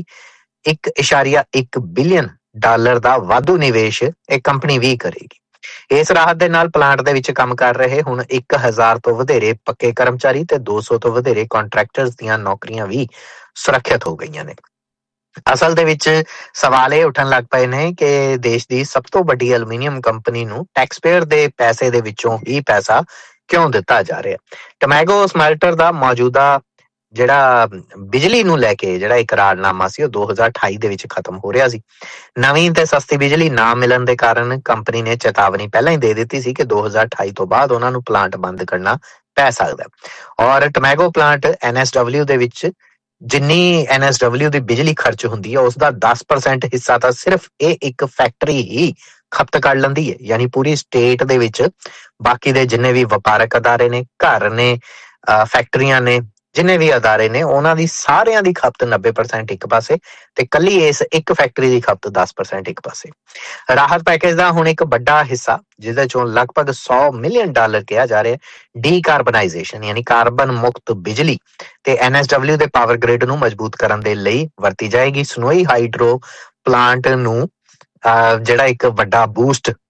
1.1 ਬਿਲੀਅਨ ਡਾਲਰ ਦਾ ਵਾਧੂ ਨਿਵੇਸ਼ ਇਹ ਕੰਪਨੀ ਵੀ ਕਰੇਗੀ। ਇਸ ਰਾਹਤ ਦੇ ਨਾਲ ਪਲਾਂਟ ਦੇ ਵਿੱਚ ਕੰਮ ਕਰ ਰਹੇ ਹੁਣ 1000 ਤੋਂ ਵਧੇਰੇ ਪੱਕੇ ਕਰਮਚਾਰੀ ਤੇ 200 ਤੋਂ ਵਧੇਰੇ ਕੰਟਰੈਕਟਰਸ ਦੀਆਂ ਨੌਕਰੀਆਂ ਵੀ ਸੁਰੱਖਿਅਤ ਹੋ ਗਈਆਂ ਨੇ। ਅਸਲ ਦੇ ਵਿੱਚ ਸਵਾਲ ਇਹ ਉੱਠਣ ਲੱਗ ਪਏ ਨੇ ਕਿ ਦੇਸ਼ ਦੀ ਸਭ ਤੋਂ ਵੱਡੀ ਐਲੂਮੀਨੀਅਮ ਕੰਪਨੀ ਨੂੰ ਟੈਕਸਪੇਅਰ ਦੇ ਪੈਸੇ ਦੇ ਵਿੱਚੋਂ ਹੀ ਪੈਸਾ ਕਿਉਂ ਦਿੱਤਾ ਜਾ ਰਿਹਾ। ਟੋਮੈਗੋ ਸਮੈਲਟਰ ਦਾ ਮੌਜੂਦਾ ਜਿਹੜਾ ਬਿਜਲੀ ਨੂੰ ਲੈ ਕੇ ਜਿਹੜਾ ਇਕਰਾਰਨਾਮਾ ਸੀ ਉਹ 2028 ਦੇ ਵਿੱਚ ਖਤਮ ਹੋ ਰਿਹਾ ਸੀ। ਨਵੀਂ ਤੇ ਸਸਤੀ ਬਿਜਲੀ ਨਾ ਮਿਲਣ ਦੇ ਕਾਰਨ ਕੰਪਨੀ ਨੇ ਚੇਤਾਵਨੀ ਪਹਿਲਾਂ ਹੀ ਦੇ ਦਿੱਤੀ ਸੀ ਕਿ 2028 ਤੋਂ ਬਾਅਦ ਉਹਨਾਂ ਨੂੰ ਪਲਾਂਟ ਬੰਦ ਕਰਨਾ ਪੈ ਸਕਦਾ। ਔਰ ਟੋਮੈਗੋ ਪਲਾਂਟ NSW ਦੇ ਵਿੱਚ ਜਿੰਨੀ NSW ਦੀ ਬਿਜਲੀ ਖਰਚ ਹੁੰਦੀ ਹੈ ਉਸ ਦਾ 10% ਹਿੱਸਾ ਤਾਂ ਸਿਰਫ ਇਹ ਇੱਕ ਫੈਕਟਰੀ ਹੀ ਖਪਤ ਕਰ ਲੈਂਦੀ ਹੈ। ਯਾਨੀ ਪੂਰੀ ਸਟੇਟ ਦੇ ਵਿੱਚ ਬਾਕੀ ਦੇ ਜਿੰਨੇ ਵੀ ਵਪਾਰਕ ਅਦਾਰੇ ਨੇ, ਘਰ ਨੇ, ਫੈਕਟਰੀਆਂ ਨੇ, ਜਿੰਨੇ ਵੀ ਅਦਾਰੇ ਨੇ, ਉਹਨਾਂ ਦੀ ਸਾਰਿਆਂ ਦੀ ਖਪਤ 90% ਇੱਕ ਪਾਸੇ ਤੇ ਕੱਲੀ ਇਸ ਇੱਕ ਫੈਕਟਰੀ ਦੀ ਖਪਤ 10% ਇੱਕ ਪਾਸੇ। ਰਾਹਤ ਪੈਕੇਜ ਦਾ ਹੁਣ ਇੱਕ ਵੱਡਾ ਹਿੱਸਾ ਜਿਹਦੇ ਚੋਂ ਲਗਭਗ 100 ਮਿਲੀਅਨ ਡਾਲਰ ਕਿਹਾ ਜਾ ਰਿਹਾ ਡੀਕਾਰਬਨਾਈਜੇਸ਼ਨ ਯਾਨੀ ਕਾਰਬਨ ਮੁਕਤ ਬਿਜਲੀ ਤੇ NSW ਦੇ ਪਾਵਰ ਗ੍ਰਿਡ ਨੂੰ ਮਜ਼ਬੂਤ ਕਰਨ ਦੇ ਲਈ ਵਰਤੀ ਜਾਏਗੀ। ਸਨੋਈ ਹਾਈਡਰੋ ਪਲਾਂਟ ਨੂੰ ਜਿਹੜਾ ਇੱਕ ਵੱਡਾ ਬੂਸਟ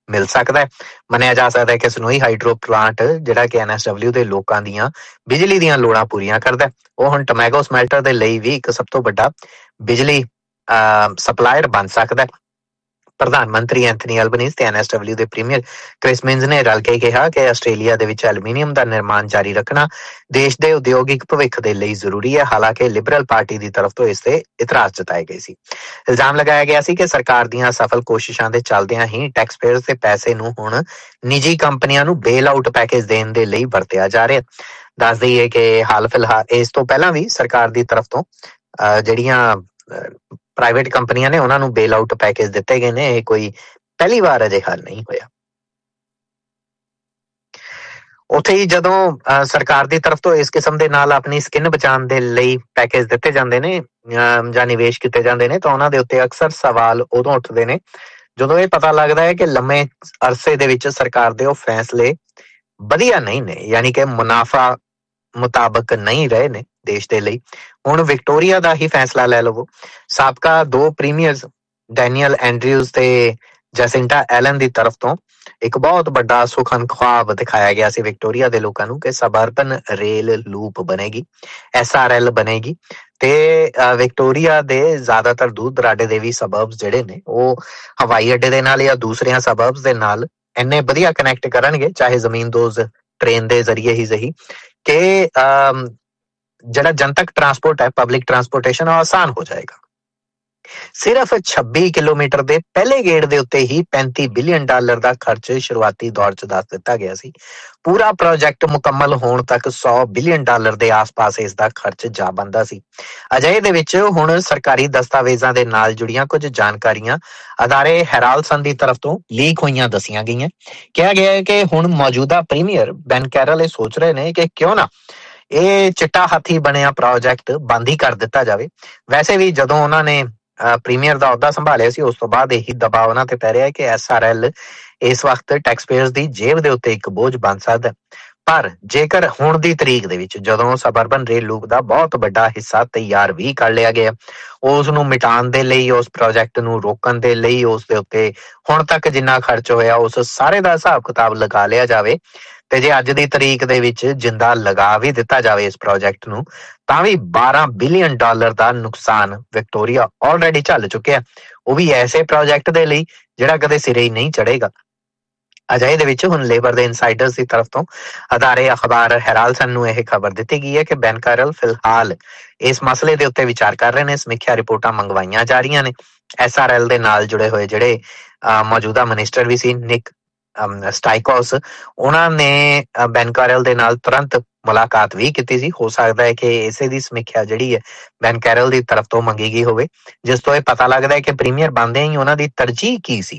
ਮਿਲ ਸਕਦਾ ਹੈ। ਮੰਨਿਆ ਜਾ ਸਕਦਾ ਹੈ ਕਿ ਸਨੋਈ ਹਾਈਡਰੋ ਪਲਾਂਟ ਜਿਹੜਾ ਕਿ NSW ਦੇ ਲੋਕਾਂ ਦੀਆਂ ਬਿਜਲੀ ਦੀਆਂ ਲੋੜਾਂ ਪੂਰੀਆਂ ਕਰਦਾ, ਉਹ ਹੁਣ ਟੋਮੈਗੋ ਸਮੈਲਟਰ ਦੇ ਲਈ ਵੀ ਇੱਕ ਸਭ ਤੋਂ ਵੱਡਾ ਬਿਜਲੀ ਸਪਲਾਇਰ ਬਣ ਸਕਦਾ ਹੈ। ਪ੍ਰਧਾਨ ਮੰਤਰੀ ਐਂਥਨੀ ਐਲਬਨੀਜ਼ ਤੇ NSW ਦੇ ਪ੍ਰੀਮੀਅਰ ਕ੍ਰਿਸ ਮਿਨਜ਼ ਨੇ ਰਲ ਕੇ ਕਿਹਾ ਕਿ ਆਸਟ੍ਰੇਲੀਆ ਦੇ ਵਿੱਚ ਐਲੂਮੀਨੀਅਮ ਦਾ ਨਿਰਮਾਣ ਜਾਰੀ ਰੱਖਣਾ ਦੇਸ਼ ਦੇ ਉਦਯੋਗਿਕ ਭਵਿੱਖ ਦੇ ਲਈ ਜ਼ਰੂਰੀ ਹੈ। ਹਾਲਾਂਕਿ ਲਿਬਰਲ ਪਾਰਟੀ ਦੀ ਤਰਫ ਤੋਂ ਇਸ ਤੇ ਇਤਰਾਜ਼ ਜਤਾਏ ਗਏ ਸੀ। ਇਲਜ਼ਾਮ ਲਗਾਇਆ ਗਿਆ ਸੀ ਕਿ ਸਰਕਾਰ ਦੀਆਂ ਸਫਲ ਕੋਸ਼ਿਸ਼ਾਂ ਦੇ ਚੱਲਦਿਆਂ ਹੀ ਟੈਕਸਪੇਅਰਸ ਦੇ ਪੈਸੇ ਨੂੰ ਹੁਣ ਨਿੱਜੀ ਕੰਪਨੀਆਂ ਨੂੰ ਬੇਲ ਆਊਟ ਪੈਕੇਜ ਦੇਣ ਦੇ ਲਈ ਵਰਤਿਆ ਜਾ ਰਿਹਾ। ਦੱਸ ਦਈਏ ਕਿ ਹਾਲ ਫਿਲਹਾਲ ਇਸ ਤੋਂ ਪਹਿਲਾਂ ਵੀ ਸਰਕਾਰ ਦੀ ਤਰਫ ਤੋਂ ਜਿਹੜੀਆਂ ਪ੍ਰਾਈਵੇਟ ਕੰਪਨੀਆਂ ਨੇ ਉਹਨਾਂ ਨੂੰ ਬੇਲ ਆਊਟ ਪੈਕੇਜ ਦਿੱਤੇ ਗਏ ਨੇ। ਇਹ ਕੋਈ ਪਹਿਲੀ ਵਾਰ ਅਜਿਹਾ ਨਹੀਂ ਹੋਇਆ। ਉੱਥੇ ਹੀ ਜਦੋਂ ਸਰਕਾਰ ਦੀ ਤਰਫ ਤੋਂ ਇਸ ਕਿਸਮ ਦੇ ਨਾਲ ਆਪਣੀ ਸਕਿਨ ਬਚਾਉਣ ਦੇ ਲਈ ਪੈਕੇਜ ਦਿੱਤੇ ਜਾਂਦੇ ਨੇ ਜਾਂ ਨਿਵੇਸ਼ ਕੀਤੇ ਜਾਂਦੇ ਨੇ ਤਾਂ ਉਹਨਾਂ ਦੇ ਉੱਤੇ ਅਕਸਰ ਸਵਾਲ ਉਦੋਂ ਉੱਠਦੇ ਨੇ ਜਦੋਂ ਇਹ ਪਤਾ ਲੱਗਦਾ ਹੈ ਕਿ ਲੰਮੇ ਅਰਸੇ ਦੇ ਵਿੱਚ ਸਰਕਾਰ ਦੇ ਉਹ ਫੈਸਲੇ ਵਧੀਆ ਨਹੀਂ ਨੇ, ਯਾਨੀ ਕਿ ਮੁਨਾਫਾ ਮੁਤਾਬਕ ਨਹੀਂ ਰਹੇ ਨੇ ਦੇਸ਼ ਦੇ ਲਈ। ਹੁਣ ਵਿਕਟੋਰੀਆ ਦਾ ਹੀ ਫੈਸਲਾ ਲੈ ਲਵੋ। ਸਾਬਕਾ 2 ਪ੍ਰੀਮੀਅਰਸ ਡੈਨੀਅਲ ਐਂਡਰਿਊਜ਼ ਤੇ ਜੈਸਿੰਟਾ ਐਲਨ ਦੀ ਤਰਫ ਤੋਂ ਇੱਕ ਬਹੁਤ ਵੱਡਾ ਸੁਖਨ ख्वाब ਦਿਖਾਇਆ ਗਿਆ ਸੀ ਵਿਕਟੋਰੀਆ ਦੇ ਲੋਕਾਂ ਨੂੰ ਕਿ ਸਬਰਬਨ ਰੇਲ ਲੂਪ ਬਣੇਗੀ, SRL ਬਣੇਗੀ ਤੇ ਵਿਕਟੋਰੀਆ ਦੇ ਜ਼ਿਆਦਾਤਰ ਦੂਰ ਦਰਾਡੇ ਦੇ ਵੀ ਸਬਰਬਸ ਜਿਹੜੇ ਨੇ ਉਹ ਹਵਾਈ ਅੱਡੇ ਦੇ ਨਾਲ ਜਾਂ ਦੂਸਰਿਆਂ ਸਬਰਬਸ ਦੇ ਨਾਲ ਇੰਨੇ ਵਧੀਆ ਕਨੈਕਟ ਕਰਨਗੇ, ਚਾਹੇ ਜ਼ਮੀਨਦੋਜ਼ ਟ੍ਰੇਨ ਦੇ ਜ਼ਰੀਏ ਹੀ ਸਹੀ, ਕਿ ਜਿਹੜਾ ਜਨਤਕ ਟਰਾਂਸਪੋਰਟ ਹੈ, ਪਬਲਿਕ ਟਰਾਂਸਪੋਰਟੇਸ਼ਨ, ਉਹ ਆਸਾਨ ਹੋ ਜਾਏਗਾ। ਸਿਰਫ 26 ਕਿਲੋਮੀਟਰ ਦੇ ਪਹਿਲੇ ਗੇੜ ਦੇ ਉੱਤੇ ਹੀ $35 ਬਿਲੀਅਨ ਦਾ ਖਰਚ ਸ਼ੁਰੂਆਤੀ ਦੌਰ 'ਚ ਦੱਸ ਦਿੱਤਾ ਗਿਆ ਸੀ। ਪੂਰਾ ਪ੍ਰੋਜੈਕਟ ਮੁਕੰਮਲ ਹੋਣ ਤੱਕ $100 ਬਿਲੀਅਨ ਦੇ ਆਸ-ਪਾਸ ਇਸ ਦਾ ਖਰਚ ਜਾ ਬਣਦਾ ਸੀ। ਅਜਿਹੇ ਦੇ ਵਿੱਚ ਹੁਣ ਸਰਕਾਰੀ ਦਸਤਾਵੇਜ਼ਾਂ ਦੇ ਨਾਲ ਜੁੜੀਆਂ ਕੁਝ ਜਾਣਕਾਰੀਆਂ ਅਦਾਰੇ ਹੈਰਾਲਸਨ ਦੀ ਤਰਫ ਤੋਂ ਲੀਕ ਹੋਈਆਂ ਦੱਸੀਆਂ ਗਈਆਂ। ਕਿਹਾ ਗਿਆ ਹੈ ਕਿ ਹੁਣ ਮੌਜੂਦਾ ਪ੍ਰੀਮੀਅਰ ਬੈਨ ਕੈਰਲ ਇਹ ਸੋਚ ਰਹੇ ਨੇ ਕਿ ਕਿਉਂ ਨਾ ਇਹ ਚਿੱਟਾ ਹਾਥੀ ਬਣਿਆ ਪ੍ਰੋਜੈਕਟ ਬੰਦ ਹੀ ਕਰ ਦਿੱਤਾ ਜਾਵੇ। ਵੈਸੇ ਵੀ ਜਦੋਂ ਉਹਨਾਂ ਨੇ ਪ੍ਰੀਮੀਅਰ ਦਾ ਅਹੁਦਾ ਸੰਭਾਲਿਆ ਸੀ ਉਸ ਤੋਂ ਬਾਅਦ ਇਹੀ ਦਬਾਅ ਉਹਨਾਂ ਤੇ ਪੈ ਰਿਹਾ ਹੈ ਕਿ SRL ਇਸ ਵਕਤ ਟੈਕਸਪੇਅਰਸ ਦੀ ਜੇਬ ਦੇ ਉੱਤੇ ਇੱਕ ਬੋਝ ਬਣ ਸਕਦਾ। ਪਰ ਜੇਕਰ ਹੁਣ ਦੀ ਤਰੀਕ ਦੇ ਵਿੱਚ ਜਦੋਂ ਸਬਰਬਨ ਰੇਲ ਲੂਪ ਦਾ ਬਹੁਤ ਵੱਡਾ ਹਿੱਸਾ ਤਿਆਰ ਵੀ ਕਰ ਲਿਆ ਗਿਆ, ਉਸ ਨੂੰ ਮਿਟਾਉਣ ਦੇ ਲਈ, ਉਸ ਪ੍ਰੋਜੈਕਟ ਨੂੰ ਰੋਕਣ ਦੇ ਲਈ ਉਸ ਦੇ ਉੱਤੇ ਹੁਣ ਤੱਕ ਜਿੰਨਾ ਖਰਚ ਹੋਇਆ ਉਸ ਸਾਰੇ ਦਾ ਹਿਸਾਬ ਕਿਤਾਬ ਲਗਾ ਲਿਆ ਜਾਵੇ ਤੇ ਜੇ ਅੱਜ ਦੀ ਤਰੀਕ ਦੇ ਵਿੱਚ ਜਿੰਦਾ ਲਗਾ ਵੀ ਦਿੱਤਾ ਜਾਵੇ ਇਸ ਪ੍ਰੋਜੈਕਟ ਨੂੰ, ਤਾਂ ਵੀ $12 ਬਿਲੀਅਨ ਦਾ ਨੁਕਸਾਨ ਵਿਕਟੋਰੀਆ ਆਲਰੇਡੀ ਝੱਲ ਚੁੱਕਿਆ, ਉਹ ਵੀ ਐਸੇ ਪ੍ਰੋਜੈਕਟ ਦੇ ਲਈ ਜਿਹੜਾ ਕਦੇ ਸਿਰੇ ਹੀ ਨਹੀਂ ਚੜੇਗਾ। ਅਜਿਹੇ ਦੇ ਵਿੱਚ ਹੁਣ ਲੇਬਰ ਦੇ ਇਨਸਾਈਡਰਸ ਦੀ ਤਰਫ ਤੋਂ ਅਦਾਰੇ ਅਖਬਾਰ ਹੈਰਾਲਸਨ ਨੂੰ ਇਹ ਖਬਰ ਦਿੱਤੀ ਗਈ ਹੈ ਕਿ ਬੈਨ ਕੈਰਲ ਫਿਲਹਾਲ ਇਸ ਮਸਲੇ ਦੇ ਉੱਤੇ ਵਿਚਾਰ ਕਰ ਰਹੇ ਨੇ। ਸਮੀਖਿਆ ਰਿਪੋਰਟਾਂ ਮੰਗਵਾਈਆਂ ਜਾ ਰਹੀਆਂ ਨੇ। SRL ਦੇ ਨਾਲ ਜੁੜੇ ਹੋਏ ਜਿਹੜੇ ਮੌਜੂਦਾ ਮਿਨਿਸਟਰ ਵੀ ਸੀ ਨਿਕ ਸਟਾਈਕੋਸ, ਉਹਨਾਂ ਨੇ ਬੈਨ ਕੈਰਲ ਦੇ ਨਾਲ ਤੁਰੰਤ ਮੁਲਾਕਾਤ ਵੀ ਕੀਤੀ ਸੀ। ਹੋ ਸਕਦਾ ਹੈ ਕਿ ਇਸੇ ਦੀ ਸਮੀਖਿਆ ਜਿਹੜੀ ਹੈ ਬੈਨ ਕੈਰਲ ਦੀ ਤਰਫ ਤੋਂ ਮੰਗੀ ਗਈ ਹੋਵੇ, ਜਿਸ ਤੋਂ ਇਹ ਪਤਾ ਲੱਗਦਾ ਹੈ ਕਿ ਪ੍ਰੀਮੀਅਰ ਬਣਦਿਆਂ ਹੀ ਉਹਨਾਂ ਦੀ ਤਰਜੀਹ ਕੀ ਸੀ,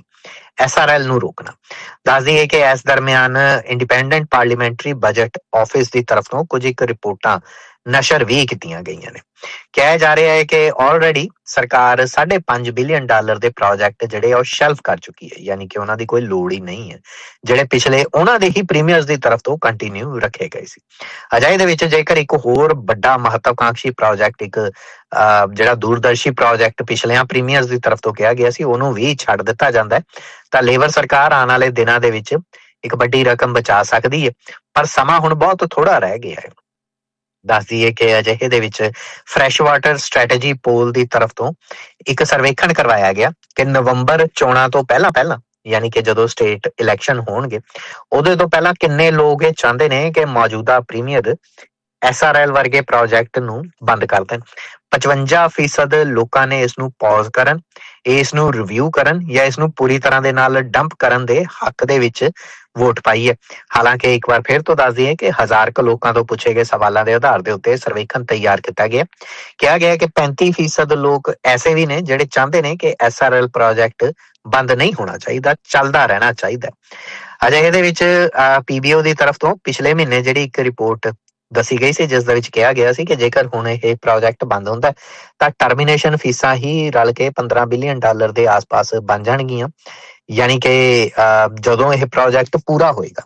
SRL ਨੂੰ ਰੋਕਣਾ। ਦੱਸ ਦਈਏ ਕਿ ਇਸ ਦਰਮਿਆਨ ਇੰਡੀਪੈਂਡੈਂਟ ਪਾਰਲੀਮੈਂਟਰੀ ਬਜਟ ਆਫਿਸ ਦੀ ਤਰਫ ਤੋਂ ਕੁਝ ਇੱਕ ਰਿਪੋਰਟਾਂ ਨਸ਼ਰ ਵੀ ਕੀਤੀਆਂ ਗਈਆਂ ਨੇ। ਕਿਹਾ ਜਾ ਰਿਹਾ ਹੈ ਕਿ ਆਲਰੇਡੀ ਸਰਕਾਰ $5.5 ਬਿਲੀਅਨ ਦੇ ਪ੍ਰੋਜੈਕਟ ਜਿਹੜੇ ਉਹ ਸ਼ੈਲਫ ਕਰ ਚੁੱਕੀ ਹੈ, ਯਾਨੀ ਕਿ ਉਹਨਾਂ ਦੀ ਕੋਈ ਲੋੜ ਹੀ ਨਹੀਂ ਹੈ, ਜਿਹੜੇ ਪਿਛਲੇ ਉਹਨਾਂ ਦੇ ਹੀ ਪ੍ਰੀਮੀਅਰਸ ਦੀ ਤਰਫ ਤੋਂ ਕੰਟੀਨਿਊ ਰੱਖੇ ਗਏ ਸੀ। ਅਜਿਹੇ ਦੇ ਵਿੱਚ ਜੇਕਰ ਇੱਕ ਹੋਰ ਵੱਡਾ ਮਹੱਤਵਕਾਂਖੀ ਪ੍ਰੋਜੈਕਟ, ਇੱਕ ਜਿਹੜਾ ਦੂਰਦਰਸ਼ੀ ਪ੍ਰੋਜੈਕਟ ਪਿਛਲਿਆਂ ਪ੍ਰੀਮੀਅਰਸ ਦੀ ਤਰਫ ਤੋਂ ਕਿਹਾ ਗਿਆ ਸੀ, ਉਹਨੂੰ ਵੀ ਛੱਡ ਦਿੱਤਾ ਜਾਂਦਾ ਹੈ ਤਾਂ ਲੇਬਰ ਸਰਕਾਰ ਆਉਣ ਵਾਲੇ ਦਿਨਾਂ ਦੇ ਵਿੱਚ ਇੱਕ ਵੱਡੀ ਰਕਮ ਬਚਾ ਸਕਦੀ ਹੈ। ਪਰ ਸਮਾਂ ਹੁਣ ਬਹੁਤ ਥੋੜਾ ਰਹਿ ਗਿਆ ਹੈ। ਦੱਸ ਦਈਏ ਕਿ ਅਜਿਹੇ ਦੇ ਵਿੱਚ ਫਰੈਸ਼ ਵਾਟਰ ਸਟ੍ਰੈਟਜੀ ਪੋਲ ਦੀ ਤਰਫ ਤੋਂ ਇੱਕ ਸਰਵੇਖਣ ਕਰਵਾਇਆ ਗਿਆ ਕਿ ਨਵੰਬਰ ਚੋਣਾਂ ਤੋਂ ਪਹਿਲਾਂ ਯਾਨੀ ਕਿ ਜਦੋਂ ਸਟੇਟ ਇਲੈਕਸ਼ਨ ਹੋਣਗੇ ਉਹਦੇ ਤੋਂ ਪਹਿਲਾਂ ਕਿੰਨੇ ਲੋਕ ਇਹ ਚਾਹੁੰਦੇ ਨੇ ਕਿ ਮੌਜੂਦਾ ਪ੍ਰੀਮੀਅਰ SRL ਵਰਗੇ ਪ੍ਰੋਜੈਕਟ ਨੂੰ ਬੰਦ ਕਰ ਦੇਣ। 55% ਲੋਕਾਂ ਨੇ ਇਸ ਨੂੰ ਪੌਜ਼ ਕਰਨ, ਇਸ ਨੂੰ ਰਿਵਿਊ ਕਰਨ ਜਾਂ ਇਸ ਨੂੰ ਪੂਰੀ ਤਰ੍ਹਾਂ ਦੇ ਨਾਲ ਡੰਪ ਕਰਨ ਦੇ ਹੱਕ ਦੇ ਵਿੱਚ ਵੋਟ ਪਾਈ ਹੈ। ਹਾਲਾਂਕਿ ਇੱਕ ਵਾਰ ਫਿਰ ਤੋਂ ਦੱਸ ਦਈਏ ਕਿ 1000 ਕੁ ਲੋਕਾਂ ਤੋਂ ਪੁੱਛੇ ਗਏ ਸਵਾਲਾਂ ਦੇ ਆਧਾਰ ਦੇ ਉੱਤੇ ਸਰਵੇਖਣ ਤਿਆਰ ਕੀਤਾ ਗਿਆ। ਕਿਹਾ ਗਿਆ ਕਿ 35% ਲੋਕ ਐਸੇ ਵੀ ਨੇ ਜਿਹੜੇ ਚਾਹੁੰਦੇ ਨੇ ਕਿ SRL ਪ੍ਰੋਜੈਕਟ ਬੰਦ ਨਹੀਂ ਹੋਣਾ ਚਾਹੀਦਾ, ਚੱਲਦਾ ਰਹਿਣਾ ਚਾਹੀਦਾ। ਅਜੇ ਇਹਦੇ ਵਿੱਚ PBO ਦੀ ਤਰਫ ਤੋਂ ਪਿਛਲੇ ਮਹੀਨੇ ਜਿਹੜੀ ਇੱਕ ਰਿਪੋਰਟ ਦੱਸੀ ਗਈ ਸੀ ਜਿਸ ਦੇ ਵਿੱਚ ਕਿਹਾ ਗਿਆ ਸੀ ਕਿ ਜੇਕਰ ਹੁਣ ਇਹ ਪ੍ਰੋਜੈਕਟ ਬੰਦ ਹੁੰਦਾ ਤਾਂ ਟਰਮੀਨੇਸ਼ਨ ਫੀਸਾਂ ਹੀ ਰਲ ਕੇ $15 ਬਿਲੀਅਨ ਦੇ ਆਸ-ਪਾਸ ਬਣ ਜਾਣਗੀਆਂ। ਯਾਨੀ ਕਿ ਜਦੋਂ ਇਹ ਪ੍ਰੋਜੈਕਟ ਪੂਰਾ ਹੋਏਗਾ,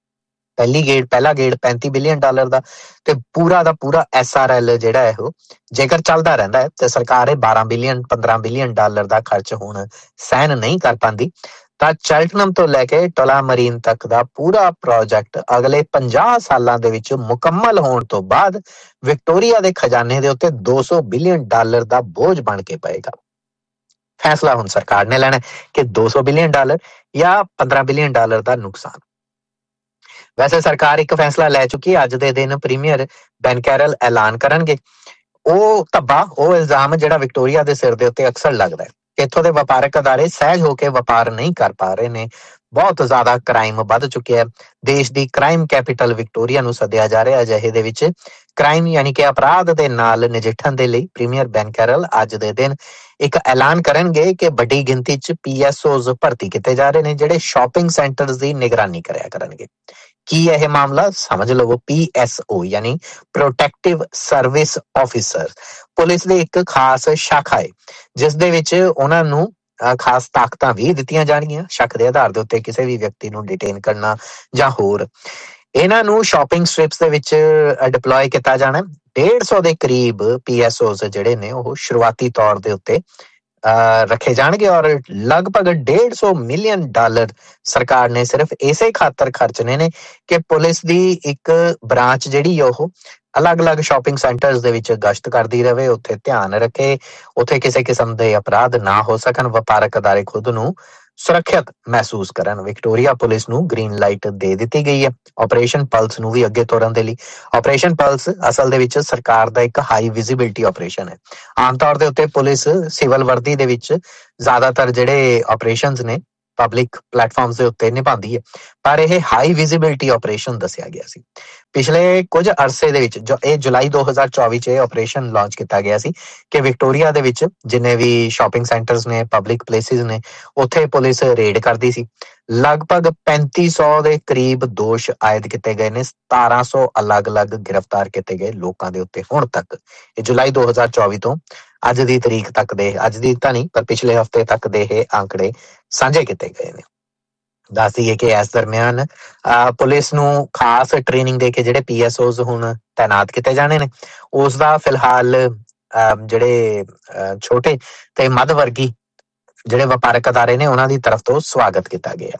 ਪਹਿਲਾ ਗੇੜ $35 ਬਿਲੀਅਨ ਦਾ ਤੇ ਪੂਰਾ ਦਾ ਪੂਰਾ SRL ਜਿਹੜਾ ਹੈ ਉਹ ਜੇਕਰ ਚੱਲਦਾ ਰਹਿੰਦਾ ਹੈ ਤੇ ਸਰਕਾਰ ਇਹ $12 ਬਿਲੀਅਨ 15 ਬਿਲੀਅਨ ਦਾ ਖਰਚ ਹੁਣ ਸਹਿਨ ਨਹੀਂ ਕਰ ਪਾਉਂਦੀ ਤਾਂ ਚੈਲਟਨਮ ਤੋਂ ਲੈ ਕੇ ਟੋਲਾ ਮਰੀਨ ਤੱਕ ਦਾ ਪੂਰਾ ਪ੍ਰੋਜੈਕਟ ਅਗਲੇ 50 ਸਾਲਾਂ ਦੇ ਵਿੱਚ ਮੁਕੰਮਲ ਹੋਣ ਤੋਂ ਬਾਅਦ ਵਿਕਟੋਰੀਆ ਦੇ ਖਜ਼ਾਨੇ ਦੇ ਉੱਤੇ $200 ਬਿਲੀਅਨ ਦਾ ਬੋਝ ਬਣ ਕੇ ਪਏਗਾ। ਫੈਸਲਾ ਹੁਣ ਸਰਕਾਰ ਨੇ ਲੈਣਾ ਕਿ $200 ਬਿਲੀਅਨ ਜਾਂ $15 ਬਿਲੀਅਨ ਦਾ ਨੁਕਸਾਨ। ਵੈਸੇ ਸਰਕਾਰ ਇੱਕ ਫੈਸਲਾ ਲੈ ਚੁੱਕੀ, ਅੱਜ ਦੇ ਦਿਨ ਪ੍ਰੀਮੀਅਰ ਬੈਨ ਕੈਰਲ ਐਲਾਨ ਕਰਨਗੇ। ਉਹ ਧੱਬਾ, ਉਹ ਇਲਜ਼ਾਮ ਜਿਹੜਾ ਵਿਕਟੋਰੀਆ ਦੇ ਸਿਰ ਦੇ ਉੱਤੇ ਅਕਸਰ ਲੱਗਦਾ ਹੈ ਕਿ ਇੱਥੋਂ ਦੇ ਵਪਾਰਕ ਅਦਾਰੇ ਸਹਿਜ ਹੋ ਕੇ ਵਪਾਰ ਨਹੀਂ ਕਰ ਪਾ ਰਹੇ ਨੇ, ਬਹੁਤ ਜ਼ਿਆਦਾ ਕ੍ਰਾਈਮ ਵੱਧ ਚੁੱਕਿਆ। ਦੇਸ਼ ਦੀ ਕ੍ਰਾਈਮ ਕੈਪੀਟਲ ਵਿਕਟੋਰੀਆ ਨੂੰ ਸੱਦਿਆ ਜਾ ਰਿਹਾ। ਅਜਿਹੇ ਦੇ ਵਿੱਚ ਕ੍ਰਾਈਮ ਯਾਨੀ ਕਿ ਅਪਰਾਧ ਦੇ ਨਾਲ ਨਜਿੱਠਣ ਦੇ ਲਈ ਪ੍ਰੀਮੀਅਰ ਬੈਨ ਕੈਰਲ ਅੱਜ ਦੇ ਦਿਨ ਇੱਕ ਐਲਾਨ ਕਰਨਗੇ ਕਿ ਵੱਡੀ ਗਿਣਤੀ 'ਚ PSOs ਭਰਤੀ ਕੀਤੇ ਜਾ ਰਹੇ ਨੇ, ਜਿਹੜੇ ਸ਼ਾਪਿੰਗ ਸੈਂਟਰਸ ਦੀ ਨਿਗਰਾਨੀ ਕਰਿਆ ਕਰਨਗੇ। ਕੀ ਇਹ ਮਾਮਲਾ? ਸਮਝ ਲਵੋ, PSO ਯਾਨੀ ਪ੍ਰੋਟੈਕਟਿਵ ਸਰਵਿਸ ਆਫਿਸਰ ਪੁਲਿਸ ਦੀ ਇੱਕ ਖਾਸ ਸ਼ਾਖਾ ਹੈ, ਜਿਸ ਦੇ ਵਿੱਚ ਉਹਨਾਂ ਨੂੰ ਖਾਸ ਤਾਕਤਾਂ ਵੀ ਦਿੱਤੀਆਂ ਜਾਣਗੀਆਂ ਸ਼ੱਕ ਦੇ ਆਧਾਰ ਦੇ ਉੱਤੇ ਕਿਸੇ ਵੀ ਵਿਅਕਤੀ ਨੂੰ ਡਿਟੇਨ ਕਰਨਾ ਜਾਂ ਹੋਰ। ਇਹਨਾਂ ਨੂੰ ਸ਼ਾਪਿੰਗ ਸਟ੍ਰਿਪਸ ਦੇ ਵਿੱਚ ਡਿਪਲੋਏ ਕੀਤਾ ਜਾਣਾ। 150 ਦੇ ਕਰੀਬ PSOs ਜਿਹੜੇ ਨੇ ਉਹ ਸ਼ੁਰੂਆਤੀ ਤੌਰ ਦੇ ਉੱਤੇ ਰੱਖੇ ਜਾਣਗੇ ਔਰ ਲਗਭਗ $150 ਮਿਲੀਅਨ ਸਰਕਾਰ ਨੇ ਸਿਰਫ ਇਸੇ ਖਾਤਰ ਖਰਚਣੇ ਨੇ ਕਿ ਪੁਲਿਸ ਦੀ ਇੱਕ ਬ੍ਰਾਂਚ ਜਿਹੜੀ ਉਹ ਅਲੱਗ-ਅਲੱਗ ਸ਼ਾਪਿੰਗ ਸੈਂਟਰਸ ਦੇ ਵਿੱਚ ਗਸ਼ਤ ਕਰਦੀ ਰਹੇ, ਉੱਥੇ ਧਿਆਨ ਰੱਖੇ, ਉੱਥੇ ਕਿਸੇ ਕਿਸਮ ਦੇ ਅਪਰਾਧ ਨਾ ਹੋ ਸਕਣ, ਵਪਾਰਕ ਅਦਾਰੇ ਖੁਦ ਨੂੰ ਸੁਰੱਖਿਅਤ ਮਹਿਸੂਸ ਕਰਨ। ਵਿਕਟੋਰੀਆ ਪੁਲਿਸ ਨੂੰ ਗ੍ਰੀਨ ਲਾਈਟ ਦੇ ਦਿੱਤੀ ਗਈ ਹੈ ਆਪਰੇਸ਼ਨ ਪਲਸ ਨੂੰ ਵੀ ਅੱਗੇ ਤੋਰਨ ਦੇ ਲਈ। ਆਪਰੇਸ਼ਨ ਪਲਸ ਅਸਲ ਦੇ ਵਿੱਚ ਸਰਕਾਰ ਦਾ ਇੱਕ ਹਾਈ ਵਿਜ਼ਿਬਿਲਿਟੀ ਆਪਰੇਸ਼ਨ ਹੈ। ਆਮ ਤੌਰ ਦੇ ਉੱਤੇ ਪੁਲਿਸ ਸਿਵਲ ਵਰਦੀ ਦੇ ਵਿੱਚ ਜ਼ਿਆਦਾਤਰ ਜਿਹੜੇ ਆਪਰੇਸ਼ਨਸ ਨੇ ਪਬਲਿਕ ਪਲੇਟਫਾਰਮਸ ਦੇ ਉੱਤੇ ਨਿਭਾਉਂਦੀ ਹੈ, ਪਰ ਇਹ ਹਾਈ ਵਿਜ਼ਿਬਿਲਿਟੀ ਆਪਰੇਸ਼ਨ ਦੱਸਿਆ ਗਿਆ ਸੀ। ਪਿਛਲੇ ਕੁਝ ਅਰਸੇ ਦੇ ਵਿੱਚ ਇਹ ਜੁਲਾਈ 2024 'ਚ ਇਹ ਆਪਰੇਸ਼ਨ ਲਾਂਚ ਕੀਤਾ ਗਿਆ ਸੀ ਕਿ ਵਿਕਟੋਰੀਆ ਦੇ ਵਿੱਚ ਜਿੰਨੇ ਵੀ ਸ਼ਾਪਿੰਗ ਸੈਂਟਰਸ ਨੇ, ਪਬਲਿਕ ਪਲੇਸਿਸ ਨੇ, ਉੱਥੇ ਪੁਲਿਸ ਰੇਡ ਕਰਦੀ ਸੀ। ਲਗਭਗ 3500 ਦੇ ਕਰੀਬ ਦੋਸ਼ ਆਇਦ ਕੀਤੇ ਗਏ ਨੇ, 1700 ਅਲੱਗ-ਅਲੱਗ ਗ੍ਰਿਫਤਾਰ ਕੀਤੇ ਗਏ ਲੋਕਾਂ ਦੇ ਉੱਤੇ ਹੁਣ ਤੱਕ। ਇਹ ਜੁਲਾਈ 2024 ਤੋਂ ਅੱਜ ਦੀ ਤਰੀਕ ਤੱਕ ਦੇ, ਅੱਜ ਦੀ ਤਾਂ ਨਹੀਂ ਪਰ ਪਿਛਲੇ ਹਫ਼ਤੇ ਤੱਕ ਦੇ ਇਹ ਆંકੜੇ ਸਾਂਝੇ ਕੀਤੇ ਗਏ ਨੇ। ਦੱਸ ਦਈਏ ਕਿ ਇਸ ਦਰਮਿਆਨ ਪੁਲਿਸ ਨੂੰ ਖਾਸ ਟ੍ਰੇਨਿੰਗ ਦੇ ਕੇ ਜਿਹੜੇ PSOs ਹੁਣ ਤਾਇਨਾਤ ਕੀਤੇ ਜਾਣੇ ਨੇ, ਉਸ ਦਾ ਫਿਲਹਾਲ ਜਿਹੜੇ ਛੋਟੇ ਤੇ ਮੱਧ ਵਰਗੀ ਜਿਹੜੇ ਵਪਾਰਕ ਅਦਾਰੇ ਨੇ ਉਹਨਾਂ ਦੀ ਤਰਫ ਤੋਂ ਸਵਾਗਤ ਕੀਤਾ ਗਿਆ।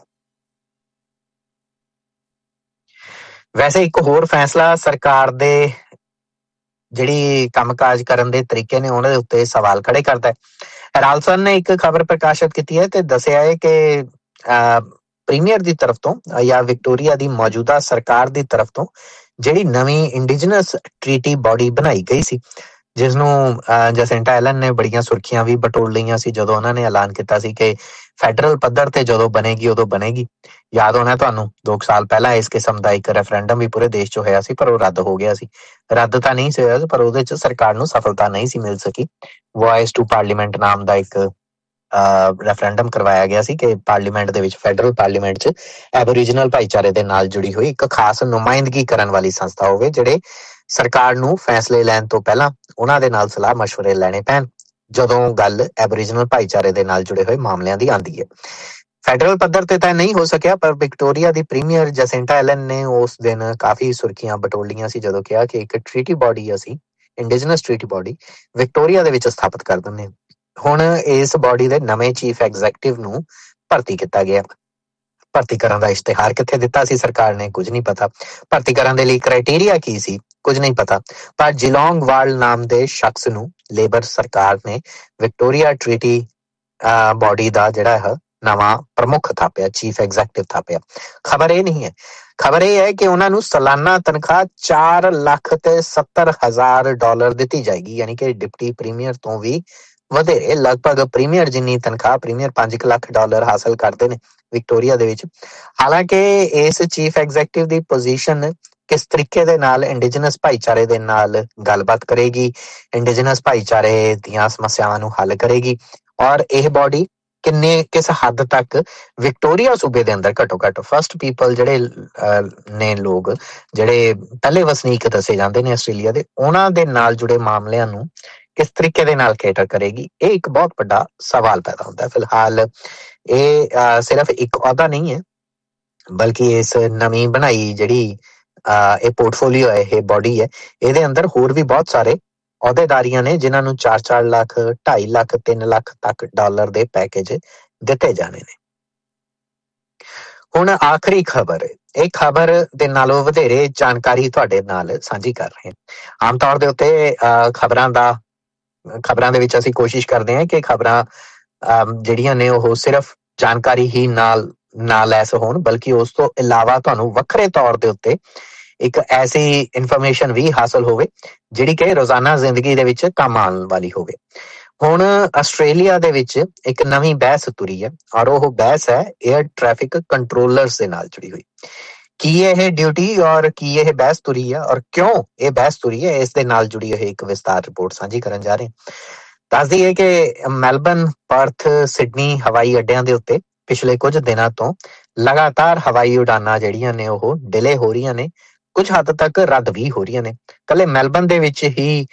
ਵੈਸੇ ਇੱਕ ਹੋਰ ਫੈਸਲਾ ਸਰਕਾਰ ਦੇ ਜਿਹੜੀ ਕੰਮਕਾਜ ਕਰਨ ਦੇ ਤਰੀਕੇ ਨੇ ਉਹਨਾਂ ਦੇ ਉੱਤੇ ਸਵਾਲ ਖੜੇ ਕਰਦਾ ਹੈ। ਰਾਲਸਨ ਨੇ ਇੱਕ ਖਬਰ ਪ੍ਰਕਾਸ਼ਿਤ ਕੀਤੀ ਹੈ ਤੇ ਦੱਸਿਆ ਹੈ ਕਿ ਪ੍ਰੀਮੀਅਰ ਦੀ ਤਰਫ ਤੋਂ ਜਾਂ ਵਿਕਟੋਰੀਆ ਦੀ ਮੌਜੂਦਾ ਸਰਕਾਰ ਦੀ ਤਰਫ ਤੋਂ ਜਿਹੜੀ ਨਵੀਂ ਇੰਡੀਜਨਸ ਟ੍ਰੀਟੀ ਬਾਡੀ ਬਣਾਈ ਗਈ ਸੀ, ਜਿਸ ਨੂੰ ਜੈਸਿੰਟਾ ਐਲਨ ਨੇ ਬੜੀਆਂ ਸੁਰਖੀਆਂ ਵੀ ਬਟੋਲ ਲਈਆਂ ਸੀ ਜਦੋਂ ਉਹਨਾਂ ਨੇ ਐਲਾਨ ਕੀਤਾ ਸੀ ਕਿ ਫੈਡਰਲ ਪੱਧਰ ਤੇ ਜਦੋਂ ਬਣੇਗੀ ਉਦੋਂ ਬਣੇਗੀ। ਯਾਦ ਹੋਣਾ ਤੁਹਾਨੂੰ 2 ਸਾਲ ਪਹਿਲਾਂ ਇਸ ਕਿਸਮ ਦਾ ਇੱਕ ਰੈਫਰੈਂਡਮ ਵੀ ਪੂਰੇ ਦੇਸ਼ 'ਚ ਹੋਇਆ ਸੀ, ਪਰ ਉਹ ਰੱਦ ਹੋ ਗਿਆ ਸੀ। ਰੱਦ ਤਾਂ ਨਹੀਂ ਸੀ ਹੋਇਆ, ਪਰ ਉਹਦੇ 'ਚ ਸਰਕਾਰ ਨੂੰ ਸਫਲਤਾ ਨਹੀਂ ਸੀ ਮਿਲ ਸਕੀ। ਵੌਇਸ ਟੂ ਪਾਰਲੀਮੈਂਟ ਨਾਮ ਦਾ ਇੱਕ ਰੈਫਰੈਂਡਮ ਕਰਵਾਇਆ ਗਿਆ ਸੀ ਕਿ ਪਾਰਲੀਮੈਂਟ ਦੇ ਵਿੱਚ, ਫੈਡਰਲ ਪਾਰਲੀਮੈਂਟ 'ਚ ਐਬੋਰੀਜਨਲ ਭਾਈਚਾਰੇ ਦੇ ਨਾਲ ਜੁੜੀ ਹੋਈ ਇੱਕ ਖਾਸ ਨੁਮਾਇੰਦਗੀ ਕਰਨ ਵਾਲੀ ਸੰਸਥਾ ਹੋਵੇ, ਜਿਹੜੇ ਸਰਕਾਰ ਨੂੰ ਫੈਸਲੇ ਲੈਣ ਤੋਂ ਪਹਿਲਾਂ ਉਹਨਾਂ ਦੇ ਨਾਲ ਸਲਾਹ ਮਸ਼ਵਰੇ ਲੈਣੇ ਪੈਣ ਜਦੋਂ ਗੱਲ ਐਬੋਰੀਜਨਲ ਭਾਈਚਾਰੇ ਦੇ ਨਾਲ ਜੁੜੇ ਹੋਏ ਮਾਮਲਿਆਂ ਦੀ ਆਉਂਦੀ ਹੈ। ਫੈਡਰਲ ਪੱਧਰ ਤੇ ਤਾਂ ਨਹੀਂ ਹੋ ਸਕਿਆ, ਪਰ ਵਿਕਟੋਰੀਆ ਦੀ ਪ੍ਰੀਮੀਅਰ ਜੈਸਿੰਟਾ ਐਲਨ ਨੇ ਉਸ ਦਿਨ ਕਾਫੀ ਸੁਰਖੀਆਂ ਬਟੋਲੀਆਂ ਸੀ ਜਦੋਂ ਕਿਹਾ ਕਿ ਇੱਕ ਟ੍ਰੀਟੀ ਬਾਡੀ ਅਸੀਂ ਇੰਡੀਜਨਸ ਟ੍ਰੀਟੀ ਬਾਡੀ ਵਿਕਟੋਰੀਆ ਦੇ ਵਿੱਚ ਸਥਾਪਿਤ ਕਰ ਦਿੰਦੇ। ਹੁਣ ਇਸ ਬਾਡੀ ਦੇ ਨਵੇਂ ਚੀਫ ਐਗਜ਼ੈਕਟਿਵ ਨੂੰ ਭਰਤੀ ਕੀਤਾ ਗਿਆ। ਭਰਤੀ ਕਰਨ ਦਾ ਇਸ਼ਤਿਹਾਰ ਕਿੱਥੇ ਦਿੱਤਾ ਸੀ ਸਰਕਾਰ ਨੇ? ਕੁਝ ਨਹੀਂ ਪਤਾ। ਭਰਤੀ ਕਰਨ ਦੇ ਲਈ ਕ੍ਰਾਈਟੇਰੀਆ ਕੀ ਸੀ? ਕੁਝ ਨਹੀਂ ਪਤਾ। ਪਰ ਜਿਲੋਂਗ ਵਾਲ ਨਾਮ ਦੇ ਸ਼ਖਸ ਨੂੰ ਲੇਬਰ ਸਰਕਾਰ ਨੇ ਵਿਕਟੋਰੀਆ ਟ੍ਰੀਟੀ ਬਾਡੀ ਦਾ ਜਿਹੜਾ ਹੈ ਨਵਾਂ ਪ੍ਰਮੁੱਖ ਥਾਪਿਆ, ਚੀਫ ਐਗਜ਼ੈਕਟਿਵ ਥਾਪਿਆ। ਖਬਰ ਇਹ ਨਹੀਂ ਹੈ, ਖਬਰ ਇਹ ਹੈ ਕਿ ਉਹਨਾਂ ਨੂੰ ਸਾਲਾਨਾ ਤਨਖਾਹ $4,70,000 ਦਿੱਤੀ ਜਾਏਗੀ, ਯਾਨੀ ਕਿ ਡਿਪਟੀ ਪ੍ਰੀਮੀਅਰ ਤੋਂ ਵੀ ਵਧੇਰੇ। ਲਗਭਗ ਪ੍ਰੀਮੀਅਰ ਜਿੰਨੀ ਤਨਖਾਹ ਪ੍ਰੀਮੀਅਰ $5 ਲੱਖ ਹਾਸਲ ਕਰਦੇ ਨੇ ਵਿਕਟੋਰੀਆ ਦੇ ਵਿੱਚ। ਹਾਲਾਂਕਿ ਇਸ ਚੀਫ ਐਗਜ਼ੈਕਟਿਵ ਦੀ ਪੋਜੀਸ਼ਨ ਕਿਸ ਤਰੀਕੇ ਦੇ ਨਾਲ ਇੰਡੀਜਨਸ ਭਾਈਚਾਰੇ ਦੇ ਨਾਲ ਗੱਲਬਾਤ ਕਰੇਗੀ, ਇੰਡੀਜਨਸ ਭਾਈਚਾਰੇ ਦੀਆਂ ਸਮੱਸਿਆਵਾਂ ਨੂੰ ਹੱਲ ਕਰੇਗੀ, ਔਰ ਇਹ ਬਾਡੀ ਕਿਸ ਹੱਦ ਤੱਕ ਵਿਕਟੋਰੀਆ ਸੂਬੇ ਦੇ ਅੰਦਰ ਘੱਟੋ ਘੱਟ ਫਸਟ ਪੀਪਲ ਜਿਹੜੇ ਨੇ, ਲੋਕ ਜਿਹੜੇ ਪਹਿਲੇ ਵਸਨੀਕ ਦੱਸੇ ਜਾਂਦੇ ਨੇ ਆਸਟ੍ਰੇਲੀਆ ਦੇ, ਉਹਨਾਂ ਦੇ ਨਾਲ ਜੁੜੇ ਮਾਮਲਿਆਂ ਨੂੰ ਕਿਸ ਤਰੀਕੇ ਦੇ ਨਾਲ ਕੇਟਰ ਕਰੇਗੀ, ਇਹ ਇੱਕ ਬਹੁਤ ਵੱਡਾ ਸਵਾਲ ਪੈਦਾ ਹੁੰਦਾ ਹੈ। ਫਿਲਹਾਲ ਇਹ ਸਿਰਫ ਇੱਕ ਅਹੁਦਾ ਨਹੀਂ ਹੈ, ਬਲਕਿ ਇਸ ਨਵੀਂ ਬਣਾਈ ਜਿਹੜੀ ਇਹ ਪੋਰਟਫੋਲੀਓ ਹੈ, ਇਹ ਬਾਡੀ ਹੈ, ਇਹਦੇ ਅੰਦਰ ਹੋਰ ਵੀ ਬਹੁਤ ਸਾਰੇ ਅਹੁਦੇਦਾਰੀਆਂ ਨੇ ਜਿਨ੍ਹਾਂ ਨੂੰ 4-4 ਲੱਖ, 2.5 ਲੱਖ, $3 ਲੱਖ ਤੱਕ ਦੇ ਪੈਕੇਜ ਦਿੱਤੇ ਜਾਣੇ ਨੇ। ਹੁਣ ਆਖਰੀ ਖਬਰ, ਇਹ ਖਬਰ ਦੇ ਨਾਲੋਂ ਵਧੇਰੇ ਜਾਣਕਾਰੀ ਤੁਹਾਡੇ ਨਾਲ ਸਾਂਝੀ ਕਰ ਰਹੇ ਹਾਂ। ਆਮ ਤੌਰ ਦੇ ਉੱਤੇ ਖਬਰਾਂ ਦੇ ਵਿੱਚ ਅਸੀਂ ਕੋਸ਼ਿਸ਼ ਕਰਦੇ ਹਾਂ ਕਿ ਖਬਰਾਂ ਜਿਹੜੀਆਂ ਨੇ ਉਹ ਸਿਰਫ ਜਾਣਕਾਰੀ ਹੀ ਨਾਲ ਨਾ ਲੈਸ ਹੋਣ, ਬਲਕਿ ਉਸ ਤੋਂ ਇਲਾਵਾ ਤੁਹਾਨੂੰ ਵੱਖਰੇ ਤੌਰ ਦੇ ਉੱਤੇ ਇੱਕ ਐਸੀ ਇਨਫੋਰਮੇਸ਼ਨ ਵੀ ਹਾਸਲ ਹੋਵੇ ਜਿਹੜੀ ਕਿ ਰੋਜ਼ਾਨਾ ਜ਼ਿੰਦਗੀ ਦੇ ਵਿੱਚ ਕੰਮ ਆਉਣ ਵਾਲੀ ਹੋਵੇ। ਹੁਣ ਆਸਟ੍ਰੇਲੀਆ ਦੇ ਵਿੱਚ ਇੱਕ ਨਵੀਂ ਬਹਿਸ ਤੁਰੀ ਹੈ ਔਰ ਉਹ ਬਹਿਸ ਹੈ 에ਅਰ ਟ੍ਰੈਫਿਕ ਕੰਟਰੋਲਰਸ ਦੇ ਨਾਲ ਜੁੜੀ ਹੋਈ। ਕੀ ਇਹ ਡਿਊਟੀ ਔਰ ਕੀ ਇਹ ਬਹਿਸ ਤੁਰੀ ਹੈ ਔਰ ਕਿਉਂ ਇਹ ਬਹਿਸ ਤੁਰੀ ਹੈ, ਇਸ ਦੇ ਨਾਲ ਜੁੜੀ ਹੋਈ ਇੱਕ ਵਿਸਤਾਰ ਰਿਪੋਰਟ ਸਾਂਝੀ ਕਰਨ ਜਾ ਰਹੇ ਹਾਂ। ਦੱਸ ਦਈਏ ਕਿ ਮੈਲਬਨ, ਪਰਥ, ਸਿਡਨੀ ਹਵਾਈ ਅੱਡਿਆਂ ਦੇ ਉੱਤੇ ਪਿਛਲੇ ਕੁਝ ਦਿਨਾਂ ਤੋਂ ਲਗਾਤਾਰ ਹਵਾਈ ਉਡਾਨਾਂ ਜਿਹੜੀਆਂ ਨੇ ਉਹ ਡਿਲੇ ਹੋ ਰਹੀਆਂ ਨੇ, ਕੁਝ ਹੱਦ ਤੱਕ ਰੱਦ ਵੀ ਹੋ ਰਹੀਆਂ ਨੇ। ਕੱਲੇ ਮੈਲਬਨ ਦੇ ਵਿੱਚ ਹੀ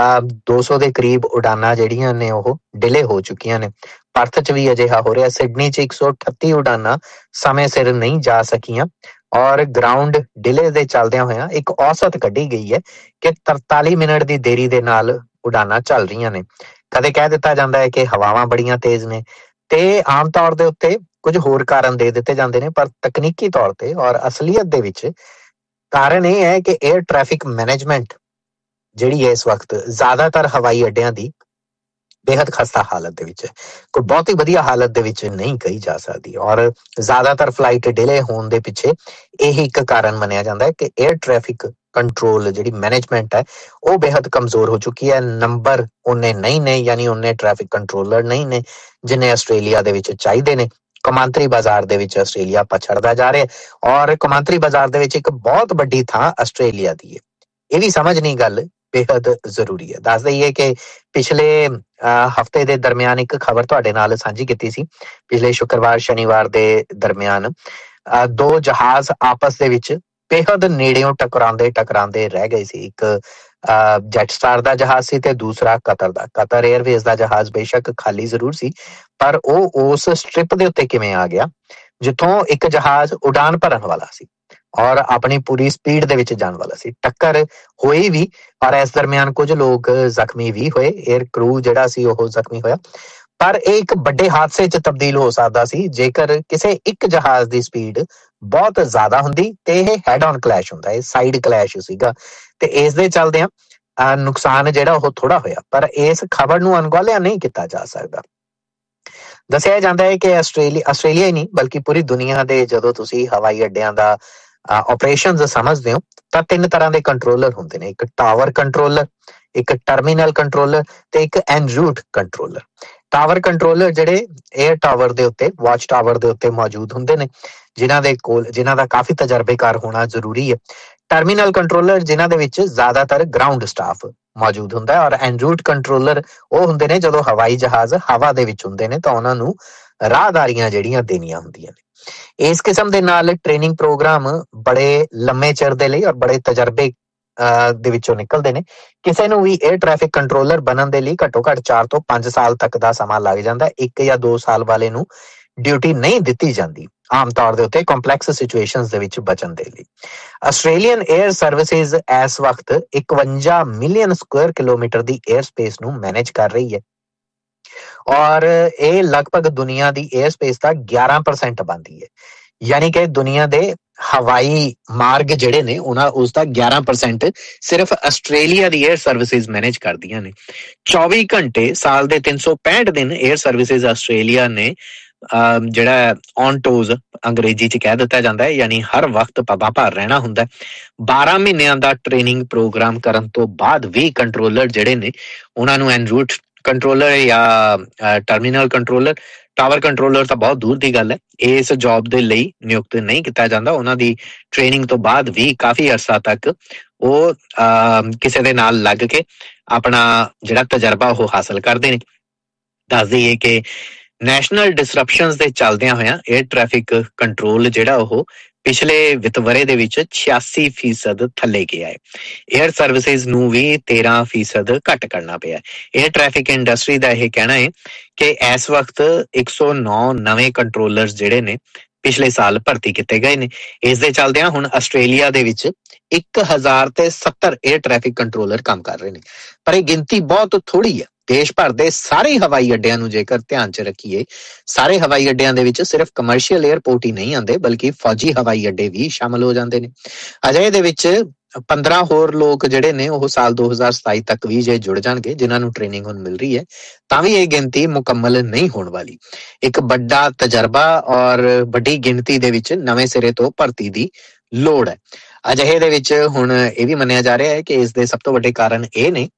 200 ਦੇ ਕਰੀਬ ਉਡਾਨਾਂ ਜਿਹੜੀਆਂ ਨੇ ਉਹ ਡਿਲੇ ਹੋ ਚੁੱਕੀਆਂ ਨੇ। ਪਰਥ 'ਚ ਵੀ ਅਜਿਹਾ ਹੋ ਰਿਹਾ। ਸਿਡਨੀ 'ਚ 138 ਉਡਾਨਾਂ ਸਮੇਂ ਸਿਰ ਨਹੀਂ ਜਾ ਸਕੀਆਂ ਔਰ ਗਰਾਊਂਡ ਡਿਲੇ ਦੇ ਚੱਲਦਿਆਂ ਹੋਇਆਂ ਇੱਕ ਔਸਤ ਕੱਢੀ ਗਈ ਹੈ ਕਿ 43 ਮਿੰਟ ਦੀ ਦੇਰੀ ਦੇ ਨਾਲ ਉਡਾਨਾਂ ਚੱਲ ਰਹੀਆਂ ਨੇ। ਕਦੇ ਕਹਿ ਦਿੱਤਾ ਜਾਂਦਾ ਹੈ ਕਿ ਹਵਾਵਾਂ ਬੜੀਆਂ ਤੇਜ਼ ਨੇ, ਤੇ ਆਮ ਤੌਰ ਦੇ ਉੱਤੇ ਕੁਝ ਹੋਰ ਕਾਰਨ ਦੇ ਦਿੱਤੇ ਜਾਂਦੇ ਨੇ, ਪਰ ਤਕਨੀਕੀ ਤੌਰ ਤੇ ਔਰ ਅਸਲੀਅਤ ਦੇ ਵਿੱਚ ਕਾਰਨ ਇਹ ਹੈ ਕਿ 에ਅਰ ਟ੍ਰੈਫਿਕ ਮੈਨੇਜਮੈਂਟ ਜਿਹੜੀ ਹੈ ਇਸ ਵਕਤ ਜ਼ਿਆਦਾਤਰ ਹਵਾਈ ਅੱਡਿਆਂ ਦੀ ਬੇਹੱਦ ਖਸਤਾ ਹਾਲਤ ਦੇ ਵਿੱਚ, ਕੋਈ ਬਹੁਤ ਹੀ ਵਧੀਆ ਹਾਲਤ ਦੇ ਵਿੱਚ ਨਹੀਂ ਕਹੀ ਜਾ ਸਕਦੀ। ਔਰ ਜ਼ਿਆਦਾਤਰ ਫਲਾਈਟ ਡਿਲੇ ਹੋਣ ਦੇ ਪਿੱਛੇ ਇਹੀ ਇੱਕ ਕਾਰਨ ਮੰਨਿਆ ਜਾਂਦਾ ਹੈ ਕਿ 에ਅਰ ਟ੍ਰੈਫਿਕ ਕੰਟਰੋਲ ਜਿਹੜੀ ਮੈਨੇਜਮੈਂਟ ਹੈ ਉਹ ਬੇਹੱਦ ਕਮਜ਼ੋਰ ਹੋ ਚੁੱਕੀ ਹੈ। ਨੰਬਰ ਉਹਨੇ ਨਹੀਂ ਨੇ, ਯਾਨੀ ਉਹਨੇ ਟ੍ਰੈਫਿਕ ਕੰਟਰੋਲਰ ਨਹੀਂ ਨੇ ਜਿੰਨੇ ਆਸਟ੍ਰੇਲੀਆ ਦੇ ਵਿੱਚ ਚਾਹੀਦੇ ਨੇ। ਕੌਮਾਂਤਰੀ ਬਾਜ਼ਾਰ ਦੇ ਵਿੱਚ ਆਸਟ੍ਰੇਲੀਆ ਪਛੜਦਾ ਜਾ ਰਿਹਾ ਔਰ ਕੌਮਾਂਤਰੀ ਬਾਜ਼ਾਰ ਦੇ ਵਿੱਚ ਇੱਕ ਬਹੁਤ ਵੱਡੀ ਥਾਂ ਆਸਟ੍ਰੇਲੀਆ ਦੀ ਹੈ। ਇਹ ਵੀ ਸਮਝਣੀ ਗੱਲ ਬੇਹੱਦ ਜ਼ਰੂਰੀ ਹੈ। ਦੱਸ ਦਈਏ ਕਿ ਪਿਛਲੇ ਹਫ਼ਤੇ ਦੇ ਦਰਮਿਆਨ ਇੱਕ ਖਬਰ ਤੁਹਾਡੇ ਨਾਲ ਸਾਂਝੀ ਕੀਤੀ ਸੀ। ਪਿਛਲੇ ਸ਼ੁੱਕਰਵਾਰ ਸ਼ਨੀਵਾਰ ਦੇ ਦਰਮਿਆਨ ਦੋ ਜਹਾਜ਼ ਆਪਸ ਦੇ ਵਿੱਚ ਬੇਹੱਦ ਨੇੜਿਓਂ ਟਕਰਾਉਂਦੇ ਰਹਿ ਗਏ ਸੀ। ਇੱਕ ਜੈਟ ਸਟਾਰ ਦਾ ਜਹਾਜ਼ ਸੀ ਤੇ ਦੂਸਰਾ ਕਤਰ 에ਅਰਵੇਜ਼ ਦਾ ਜਹਾਜ਼। ਬੇਸ਼ੱਕ ਖਾਲੀ ਜ਼ਰੂਰ ਸੀ, ਪਰ ਉਹ ਉਸ ਸਟ੍ਰਿਪ ਦੇ ਉੱਤੇ ਕਿਵੇਂ ਆ ਗਿਆ ਜਿੱਥੋਂ ਇੱਕ ਜਹਾਜ਼ ਉਡਾਨ ਭਰਨ ਵਾਲਾ ਸੀ ਔਰ ਆਪਣੀ ਪੂਰੀ ਸਪੀਡ ਦੇ ਵਿੱਚ ਜਾਣ ਵਾਲਾ ਸੀ। ਟੱਕਰ ਹੋਈ ਵੀ ਔਰ ਇਸ ਦਰਮਿਆਨ ਕੁਝ ਲੋਕ ਜ਼ਖਮੀ ਵੀ ਹੋਏ, 에ਅਰ ਕਰੂ ਜਿਹੜਾ ਸੀ ਉਹ ਜ਼ਖਮੀ ਹੋਇਆ। ਪਰ ਇਹ ਇੱਕ ਵੱਡੇ ਹਾਦਸੇ 'ਚ ਤਬਦੀਲ ਹੋ ਸਕਦਾ ਸੀ ਜੇਕਰ ਕਿਸੇ ਇੱਕ ਜਹਾਜ਼ ਦੀ ਸਪੀਡ ਬਹੁਤ ਜ਼ਿਆਦਾ ਹੁੰਦੀ ਤੇ ਇਹ ਹੈਡ ਔਨ ਕਲੈਸ਼ ਹੁੰਦਾ, ਇਹ ਸਾਈਡ ਕਲੈਸ਼ ਸੀਗਾ ਤੇ ਇਸ ਦੇ ਚੱਲਦਿਆਂ ਨੁਕਸਾਨ ਜਿਹੜਾ ਉਹ ਥੋੜਾ ਹੋਇਆ। ਪਰ ਇਸ ਖਬਰ ਨੂੰ ਅਣਗੌਲਿਆ ਨਹੀਂ ਕੀਤਾ ਜਾ ਸਕਦਾ। ਦੱਸਿਆ ਜਾਂਦਾ ਹੈ ਕਿ ਆਸਟ੍ਰੇਲੀਆ ਹੀ ਨਹੀਂ ਬਲਕਿ ਪੂਰੀ ਦੁਨੀਆ ਦੇ ਜਦੋਂ ਤੁਸੀਂ ਹਵਾਈ ਅੱਡਿਆਂ ਦਾ ਆਪਰੇਸ਼ਨਸ ਸਮਝਦੇ ਹੋ ਤਾਂ 3 ਤਰ੍ਹਾਂ ਦੇ ਕੰਟਰੋਲਰ ਹੁੰਦੇ ਨੇ। ਇੱਕ ਟਾਵਰ ਕੰਟਰੋਲਰ, ਇੱਕ ਟਰਮੀਨਲ ਕੰਟਰੋਲਰ ਤੇ ਇੱਕ ਐਨ ਰੂਟ ਕੰਟਰੋਲਰ। ਟਾਵਰ ਕੰਟਰੋਲਰ ਜਿਹੜੇ 에ਅਰ ਟਾਵਰ ਦੇ ਉੱਤੇ, ਵਾਚ ਟਾਵਰ ਦੇ ਉੱਤੇ ਮੌਜੂਦ ਹੁੰਦੇ ਨੇ, ਜਿਨ੍ਹਾਂ ਦਾ ਕਾਫੀ ਤਜਰਬੇਕਾਰ ਹੋਣਾ ਜ਼ਰੂਰੀ ਹੈ। ਟਰਮੀਨਲ ਕੰਟਰੋਲਰ ਜਿਨ੍ਹਾਂ ਦੇ ਵਿੱਚ ਜ਼ਿਆਦਾਤਰ ਗਰਾਊਂਡ ਸਟਾਫ ਮੌਜੂਦ ਹੁੰਦਾ ਹੈ ਔਰ ਐਨ ਰੂਟ ਕੰਟਰੋਲਰ ਉਹ ਹੁੰਦੇ ਨੇ ਜਦੋਂ ਹਵਾਈ ਜਹਾਜ਼ ਹਵਾ ਦੇ ਵਿੱਚ ਹੁੰਦੇ ਨੇ ਤਾਂ ਉਹਨਾਂ ਨੂੰ ਰਾਹਦਾਰੀਆਂ ਜਿਹੜੀਆਂ ਦੇਣੀਆਂ ਹੁੰਦੀਆਂ ਨੇ। ਇਸ ਕਿਸਮ ਦੇ ਨਾਲ ਟ੍ਰੇਨਿੰਗ ਪ੍ਰੋਗਰਾਮ ਬੜੇ ਲੰਮੇ ਚਿਰ ਦੇ ਲਈ ਔਰ ਬੜੇ ਤਜਰਬੇ ਦੇ ਵਿੱਚੋਂ ਨਿਕਲਦੇ ਨੇ। ਕਿਸੇ ਨੂੰ ਵੀ 에ਅਰ ਟ੍ਰੈਫਿਕ ਕੰਟਰੋਲਰ ਬਣਨ ਦੇ ਲਈ ਘੱਟੋ ਘੱਟ 4 ਤੋਂ 5 ਸਾਲ ਤੱਕ ਦਾ ਸਮਾਂ ਲੱਗ ਜਾਂਦਾ। 1 ਜਾਂ 2 ਸਾਲ ਵਾਲੇ ਨੂੰ ਡਿਊਟੀ ਨਹੀਂ ਦਿੱਤੀ ਜਾਂਦੀ ਆਮ ਤੌਰ ਦੇ ਉੱਤੇ ਕੰਪਲੈਕਸ ਸਿਚੁਏਸ਼ਨਸ ਦੇ ਵਿੱਚ ਬਚਣ ਦੇ ਲਈ। ਆਸਟ੍ਰੇਲੀਅਨ 에ਅਰ ਸਰਵਿਸਿਜ਼ ਇਸ ਵਕਤ 51 ਮਿਲੀਅਨ ਸਕੁਅਰ ਕਿਲੋਮੀਟਰ ਦੀ 에ਅਰ ਸਪੇਸ ਨੂੰ ਮੈਨੇਜ ਕਰ ਰਹੀ ਹੈ ਔਰ ਇਹ ਲਗਭਗ ਦੁਨੀਆ ਦੀ 에ਅਰ ਸਪੇਸ ਦਾ 11% ਬਣਦੀ ਹੈ। ਯਾਨੀ ਕਿ ਦੁਨੀਆ ਦੇ ਹਵਾਈ ਮਾਰਗ ਜਿਹੜੇ ਨੇ ਉਸ ਦਾ 11% ਸਿਰਫ ਆਸਟ੍ਰੇਲੀਆ ਦੀ 에ਅਰ ਸਰਵਿਸਿਜ਼ ਮੈਨੇਜ ਕਰਦੀਆਂ ਨੇ। 24 ਘੰਟੇ ਸਾਲ ਦੇ 365 ਦਿਨ 에ਅਰ ਸਰਵਿਸਿਜ਼ ਆਸਟ੍ਰੇਲੀਆ ਨੇ ਜਿਹੜਾ ਔਨ ਟੋਜ਼ ਅੰਗਰੇਜ਼ੀ 'ਚ ਕਹਿ ਦਿੱਤਾ ਜਾਂਦਾ ਹੈ, ਯਾਨੀ ਹਰ ਵਕਤ ਪੱਬਾਂ ਭਾਰ ਰਹਿਣਾ ਹੁੰਦਾ। 12 ਮਹੀਨਿਆਂ ਦਾ ਟ੍ਰੇਨਿੰਗ ਪ੍ਰੋਗਰਾਮ ਕਰਨ ਤੋਂ ਬਾਅਦ ਵੀ ਕੰਟਰੋਲਰ ਜਿਹੜੇ ਨੇ ਉਹਨਾਂ ਨੂੰ ਐਨ ਰੂਟ ਕੰਟਰੋਲਰ ਜਾਂ ਟਰਮੀਨਲ ਕੰਟਰੋਲਰ, ਟਾਵਰ ਕੰਟਰੋਲਰ ਤਾਂ ਬਹੁਤ ਦੂਰ ਦੀ ਗੱਲ ਹੈ, ਇਸ ਜੌਬ ਦੇ ਲਈ ਨਿਯੁਕਤ ਨਹੀਂ ਕੀਤਾ ਜਾਂਦਾ। ਉਹਨਾਂ ਦੀ ਟ੍ਰੇਨਿੰਗ ਤੋਂ ਬਾਅਦ ਵੀ ਕਾਫੀ ਅਰਸਾ ਤੱਕ ਉਹ ਕਿਸੇ ਦੇ ਨਾਲ ਲੱਗ ਕੇ ਆਪਣਾ ਜਿਹੜਾ ਤਜਰਬਾ ਉਹ ਹਾਸਲ ਕਰਦੇ ਨੇ। ਦੱਸ ਦਈਏ ਕਿ ਨੈਸ਼ਨਲ ਡਿਸਰਪਸ਼ਨਸ ਦੇ ਚੱਲਦਿਆਂ ਹੋਇਆਂ 에ਅਰ ਟ੍ਰੈਫਿਕ ਕੰਟਰੋਲ ਜਿਹੜਾ ਉਹ ਪਿਛਲੇ ਵਿੱਤ ਵਰ੍ਹੇ ਦੇ ਵਿੱਚ 86% ਥੱਲੇ ਗਿਆ ਹੈ। 에ਅਰ ਸਰਵਿਸਿਜ਼ ਨੂੰ ਵੀ 13% ਘੱਟ ਕਰਨਾ ਪਿਆ। 에ਅਰ ਟ੍ਰੈਫਿਕ ਇੰਡਸਟਰੀ ਦਾ ਇਹ ਕਹਿਣਾ ਹੈ ਕਿ ਇਸ ਵਕਤ 109 ਨਵੇਂ ਕੰਟਰੋਲਰਸ ਜਿਹੜੇ ਨੇ ਪਿਛਲੇ ਸਾਲ ਭਰਤੀ ਕੀਤੇ ਗਏ ਨੇ। ਇਸ ਦੇ ਚੱਲਦਿਆਂ ਹੁਣ ਆਸਟ੍ਰੇਲੀਆ ਦੇ ਵਿੱਚ 1070 에ਅਰ ਟ੍ਰੈਫਿਕ ਕੰਟਰੋਲਰ ਕੰਮ ਕਰ ਰਹੇ ਨੇ। ਪਰ ਇਹ ਗਿਣਤੀ ਬਹੁਤ ਥੋੜੀ ਹੈ। ਦੇਸ਼ ਭਰ ਦੇ ਸਾਰੇ ਹਵਾਈ ਅੱਡਿਆਂ ਨੂੰ ਜੇਕਰ ਧਿਆਨ 'ਚ ਰੱਖੀਏ, ਸਾਰੇ ਹਵਾਈ ਅੱਡਿਆਂ ਦੇ ਵਿੱਚ ਸਿਰਫ ਕਮਰਸ਼ੀਅਲ ਏਅਰਪੋਰਟ ਹੀ ਨਹੀਂ ਆਉਂਦੇ, ਬਲਕਿ ਫੌਜੀ ਹਵਾਈ ਅੱਡੇ ਵੀ ਸ਼ਾਮਲ ਹੋ ਜਾਂਦੇ ਨੇ। ਅਜੇ ਦੇ ਵਿੱਚ 15 ਹੋਰ ਲੋਕ ਜਿਹੜੇ ਨੇ ਉਹ ਸਾਲ 2027 ਤੱਕ ਵੀ ਜੇ ਜੁੜ ਜਾਣਗੇ, ਜਿਨ੍ਹਾਂ ਨੂੰ ਟ੍ਰੇਨਿੰਗ ਹੁਣ ਮਿਲ ਰਹੀ ਹੈ, ਤਾਂ ਵੀ ਇਹ ਗਿਣਤੀ ਮੁਕੰਮਲ ਨਹੀਂ ਹੋਣ ਵਾਲੀ। ਇੱਕ ਵੱਡਾ ਤਜਰਬਾ ਔਰ ਵੱਡੀ ਗਿਣਤੀ ਦੇ ਵਿੱਚ ਨਵੇਂ ਸਿਰੇ ਤੋਂ ਭਰਤੀ ਦੀ ਲੋੜ ਹੈ। ਅਜਿਹੇ ਦੇ ਵਿੱਚ ਹੁਣ ਇਹ ਵੀ ਮੰਨਿਆ ਜਾ ਰਿਹਾ ਹੈ ਕਿ ਇਸ ਦੇ ਸਭ ਤੋਂ ਵੱਡੇ ਕਾਰਨ ਇਹ ਨੇ,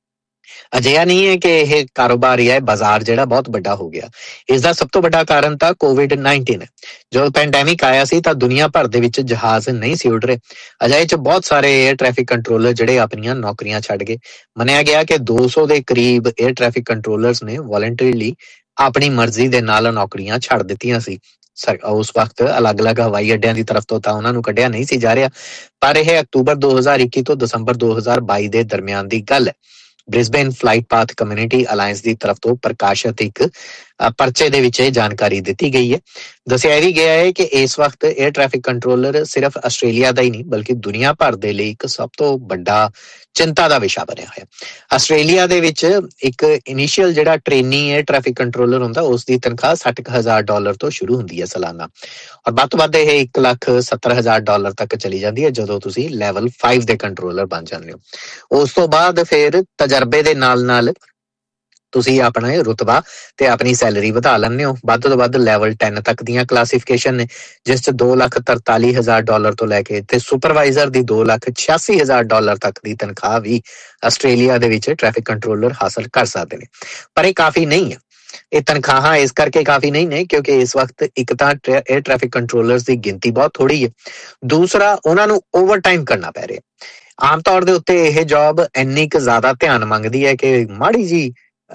ਅਜਿਹਾ ਨਹੀਂ ਹੈ ਕਿ ਇਹ ਕਾਰੋਬਾਰ ਜਾਂ ਬਾਜ਼ਾਰ ਜਿਹੜਾ ਬਹੁਤ ਵੱਡਾ ਹੋ ਗਿਆ। ਇਸ ਦਾ ਸਭ ਤੋਂ ਵੱਡਾ ਕਾਰਨ ਤਾਂ COVID-19 ਹੈ। ਜਦੋਂ ਪੈਂਡੈਮਿਕ ਆਇਆ ਸੀ ਤਾਂ ਦੁਨੀਆ ਭਰ ਦੇ ਵਿੱਚ ਜਹਾਜ਼ ਨਹੀਂ ਸੀ ਉੱਡ ਰਹੇ। ਅਜਿਹੇ 'ਚ ਬਹੁਤ ਸਾਰੇ ਏਅਰ ਟ੍ਰੈਫਿਕ ਕੰਟਰੋਲਰ ਜਿਹੜੇ ਆਪਣੀਆਂ ਨੌਕਰੀਆਂ ਛੱਡ ਗਏ। ਮੰਨਿਆ ਗਿਆ ਕਿ 200 ਦੇ ਕਰੀਬ ਏਅਰ ਟ੍ਰੈਫਿਕ ਕੰਟਰੋਲਰਸ ਨੇ ਵੋਲੰਟਰੀਲੀ ਆਪਣੀ ਮਰਜ਼ੀ ਦੇ ਨਾਲ ਨੌਕਰੀਆਂ ਛੱਡ ਦਿੱਤੀਆਂ ਸੀ। ਉਸ ਵਕਤ ਅਲੱਗ-ਅਲੱਗ ਹਵਾਈ ਅੱਡਿਆਂ ਦੀ ਤਰਫ ਤੋਂ ਤਾਂ ਉਹਨਾਂ ਨੂੰ ਕੱਢਿਆ ਨਹੀਂ ਸੀ ਜਾ ਰਿਹਾ, ਪਰ ਇਹ ਅਕਤੂਬਰ 2021 ਤੋਂ ਦਸੰਬਰ 2022 ਦੇ ਦਰਮਿਆਨ ਦੀ ਗੱਲ ਹੈ। Brisbane flight path community alliance ਦੀ ਤਰਫ ਤੋਂ ਪ੍ਰਕਾਸ਼ਿਤ ਇੱਕ ਪਰਚੇ ਦੇ ਵਿੱਚ ਇਹ ਜਾਣਕਾਰੀ ਦਿੱਤੀ ਗਈ ਹੈ। ਦੱਸਿਆ ਵੀ ਗਿਆ ਹੈ ਕਿ ਇਸ ਵਕਤ ਏਅਰ ਟ੍ਰੈਫਿਕ ਕੰਟਰੋਲਰ ਸਿਰਫ ਆਸਟ੍ਰੇਲੀਆ ਦਾ ਹੀ ਨਹੀਂ, ਬਲਕਿ ਦੁਨੀਆ ਭਰ ਦੇ ਲਈ ਇੱਕ ਸਭ ਤੋਂ ਵੱਡਾ ਚਿੰਤਾ ਦਾ ਵਿਸ਼ਾ ਬਣਿਆ ਹੋਇਆ। ਆਸਟ੍ਰੇਲੀਆ ਦੇ ਵਿੱਚ ਇੱਕ ਇਨੀਸ਼ੀਅਲ ਜਿਹੜਾ ਟ੍ਰੇਨੀ ਏਅਰ ਟ੍ਰੈਫਿਕ ਕੰਟਰੋਲਰ ਹੁੰਦਾ, ਉਸ ਦੀ ਤਨਖਾਹ $60,000 ਤੋਂ ਸ਼ੁਰੂ ਹੁੰਦੀ ਹੈ ਸਾਲਾਨਾ, ਔਰ ਵੱਧ ਤੋਂ ਵੱਧ ਇਹ $1,70,000 ਤੱਕ ਚਲੀ ਜਾਂਦੀ ਹੈ ਜਦੋਂ ਤੁਸੀਂ ਲੈਵਲ 5 ਦੇ ਕੰਟਰੋਲਰ ਬਣ ਜਾਂਦੇ ਹੋ। ਉਸ ਤੋਂ ਬਾਅਦ ਫਿਰ ਤਜਰਬੇ ਦੇ ਨਾਲ ਤੁਸੀਂ ਆਪਣਾ ਰੁਤਬਾ ਤੇ ਆਪਣੀ ਸੈਲਰੀ ਵਧਾ ਲੈਂਦੇ ਹੋ। ਵੱਧ ਤੋਂ ਵੱਧ ਲੈਵਲ 10 ਤੱਕ ਦੀਆਂ ਕਲਾਸੀਫਿਕੇਸ਼ਨ ਨੇ, ਜਿਸ 'ਚ $2,43,000 ਤੋਂ ਲੈ ਕੇ ਤੇ ਸੁਪਰਵਾਈਜ਼ਰ ਦੀ $2,86,000 ਤੱਕ ਦੀ ਤਨਖਾਹ ਵੀ ਆਸਟ੍ਰੇਲੀਆ ਦੇ ਵਿੱਚ ਟ੍ਰੈਫਿਕ ਕੰਟਰੋਲਰ ਹਾਸਲ ਕਰ ਸਕਦੇ ਨੇ। ਪਰ ਇਹ ਕਾਫੀ ਨਹੀਂ ਹੈ। ਇਹ ਤਨਖਾਹਾਂ ਇਸ ਕਰਕੇ ਕਾਫੀ ਨਹੀਂ ਨੇ ਕਿਉਂਕਿ ਇਸ ਵਕਤ ਇੱਕ ਤਾਂ ਏਅਰ ਟ੍ਰੈਫਿਕ ਕੰਟਰੋਲਰਸ ਦੀ ਗਿਣਤੀ ਬਹੁਤ ਥੋੜੀ ਹੈ, ਦੂਸਰਾ ਉਹਨਾਂ ਨੂੰ ਓਵਰਟਾਈਮ ਕਰਨਾ ਪੈ ਰਿਹਾ। ਆਮ ਤੌਰ ਦੇ ਉੱਤੇ ਇਹ ਜੌਬ ਇੰਨੀ ਕੁ ਜ਼ਿਆਦਾ ਧਿਆਨ ਮੰਗਦੀ ਹੈ ਕਿ ਮਾੜੀ ਜੀ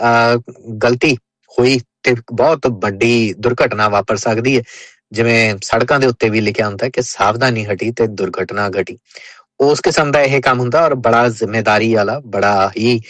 ਗਲਤੀ ਹੋਈ ਤੇ ਬਹੁਤ ਵੱਡੀ ਦੁਰਘਟਨਾ ਵਾਪਰ ਸਕਦੀ ਹੈ। ਜਿਵੇਂ ਸੜਕਾਂ ਦੇ ਉੱਤੇ ਵੀ ਲਿਖਿਆ ਹੁੰਦਾ ਕਿ ਸਾਵਧਾਨੀ ਹਟੀ ਤੇ ਦੁਰਘਟਨਾ ਘਟੀ, ਉਸ ਕਿਸਮ ਦਾ ਇਹ ਕੰਮ ਹੁੰਦਾ ਔਰ ਬੜਾ ਜ਼ਿੰਮੇਦਾਰੀ ਵਾਲਾ, ਬੜਾ ਹੀ